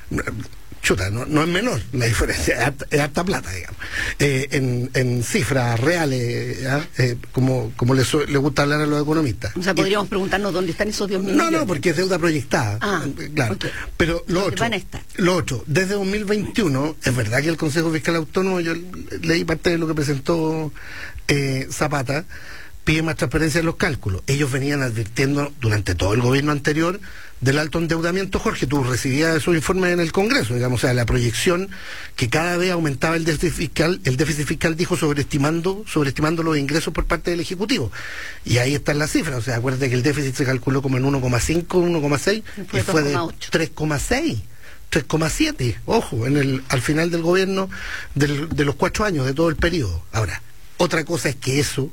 Speaker 8: chuta, no, no es menor la diferencia, es harta, es harta plata, digamos. Eh, en, en cifras reales, eh, como, como les, les gusta hablar a los economistas.
Speaker 2: O sea, podríamos y, preguntarnos dónde están esos diez mil millones.
Speaker 8: No, no, porque es deuda proyectada.
Speaker 2: Ah,
Speaker 8: claro. Okay. Pero lo otro,
Speaker 2: van a estar?
Speaker 8: lo otro, desde dos mil veintiuno, es verdad que el Consejo Fiscal Autónomo, yo leí parte de lo que presentó eh, Zapata, pide más transparencia en los cálculos. Ellos venían advirtiendo durante todo el gobierno anterior del alto endeudamiento. Jorge, tú recibías esos informes en el Congreso, digamos, o sea, la proyección que cada vez aumentaba el déficit fiscal, el déficit fiscal dijo sobreestimando, sobreestimando los ingresos por parte del Ejecutivo. Y ahí están las cifras, o sea, acuérdate que el déficit se calculó como en uno coma cinco, uno coma seis, y fue de tres coma seis. tres coma siete, ojo, en el, al final del gobierno del, de los cuatro años, de todo el periodo. Ahora, otra cosa es que eso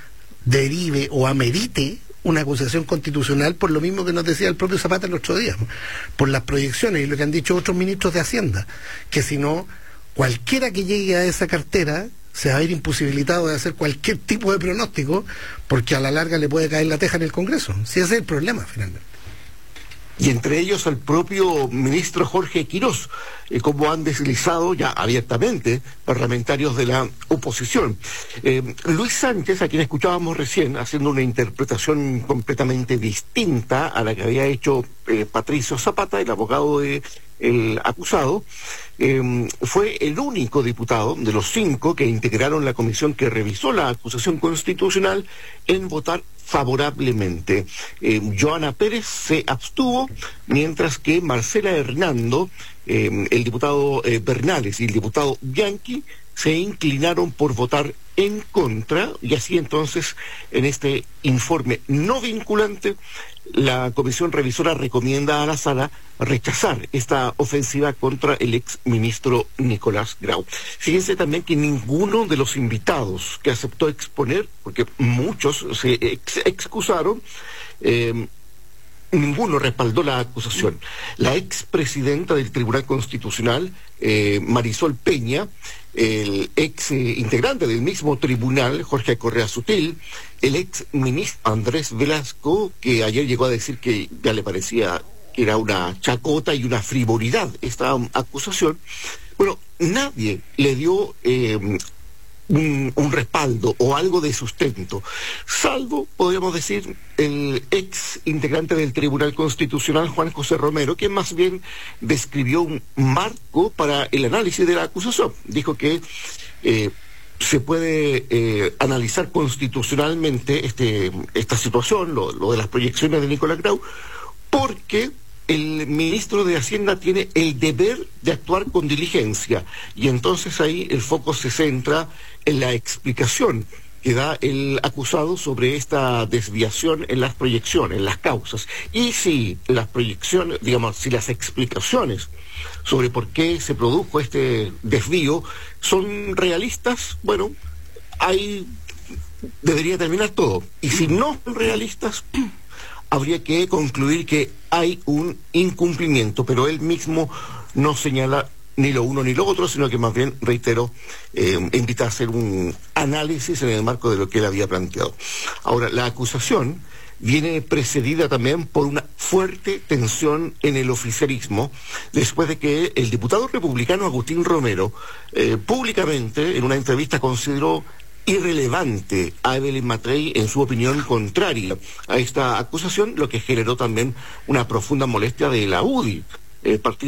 Speaker 8: derive o amerite una acusación constitucional por lo mismo que nos decía el propio Zapata el otro día, por las proyecciones y lo que han dicho otros ministros de Hacienda, que si no, cualquiera que llegue a esa cartera se va a ver imposibilitado de hacer cualquier tipo de pronóstico, porque a la larga le puede caer la teja en el Congreso. Si ese es el problema, finalmente.
Speaker 1: Y entre ellos al propio ministro Jorge Quirós, eh, como han deslizado ya abiertamente parlamentarios de la oposición. Eh, Luis Sánchez, a quien escuchábamos recién, haciendo una interpretación completamente distinta a la que había hecho eh, Patricio Zapata, el abogado de el acusado, eh, fue el único diputado de los cinco que integraron la comisión que revisó la acusación constitucional en votar favorablemente. Eh, Joana Pérez se abstuvo, mientras que Marcela Hernando, eh, el diputado eh, Bernales y el diputado Bianchi se inclinaron por votar en contra, y así entonces, en este informe no vinculante, la comisión revisora recomienda a la sala rechazar esta ofensiva contra el ex ministro Nicolás Grau. Fíjense también que ninguno de los invitados que aceptó exponer, porque muchos se ex excusaron, eh, ninguno respaldó la acusación. La expresidenta del Tribunal Constitucional, eh, Marisol Peña, el ex eh, integrante del mismo tribunal, Jorge Correa Sutil, el ex ministro Andrés Velasco, que ayer llegó a decir que ya le parecía que era una chacota y una frivolidad esta um, acusación. Bueno, nadie le dio eh, un, un respaldo o algo de sustento, salvo, podríamos decir, el ex integrante del Tribunal Constitucional, Juan José Romero, que más bien describió un marco para el análisis de la acusación. Dijo que eh, se puede eh, analizar constitucionalmente este, esta situación, lo, lo de las proyecciones de Nicolás Grau, porque el ministro de Hacienda tiene el deber de actuar con diligencia, y entonces ahí el foco se centra en la explicación que da el acusado sobre esta desviación en las proyecciones, en las causas. Y si las proyecciones, digamos, si las explicaciones sobre por qué se produjo este desvío son realistas, bueno, ahí debería terminar todo. Y si no son realistas, habría que concluir que hay un incumplimiento, pero él mismo no señala ni lo uno ni lo otro, sino que más bien, reitero, eh, invita a hacer un análisis en el marco de lo que él había planteado. Ahora, la acusación viene precedida también por una fuerte tensión en el oficialismo, después de que el diputado republicano Agustín Romero eh, públicamente, en una entrevista, consideró irrelevante a Evelyn Matei en su opinión contraria a esta acusación, lo que generó también una profunda molestia de la U D I, el partido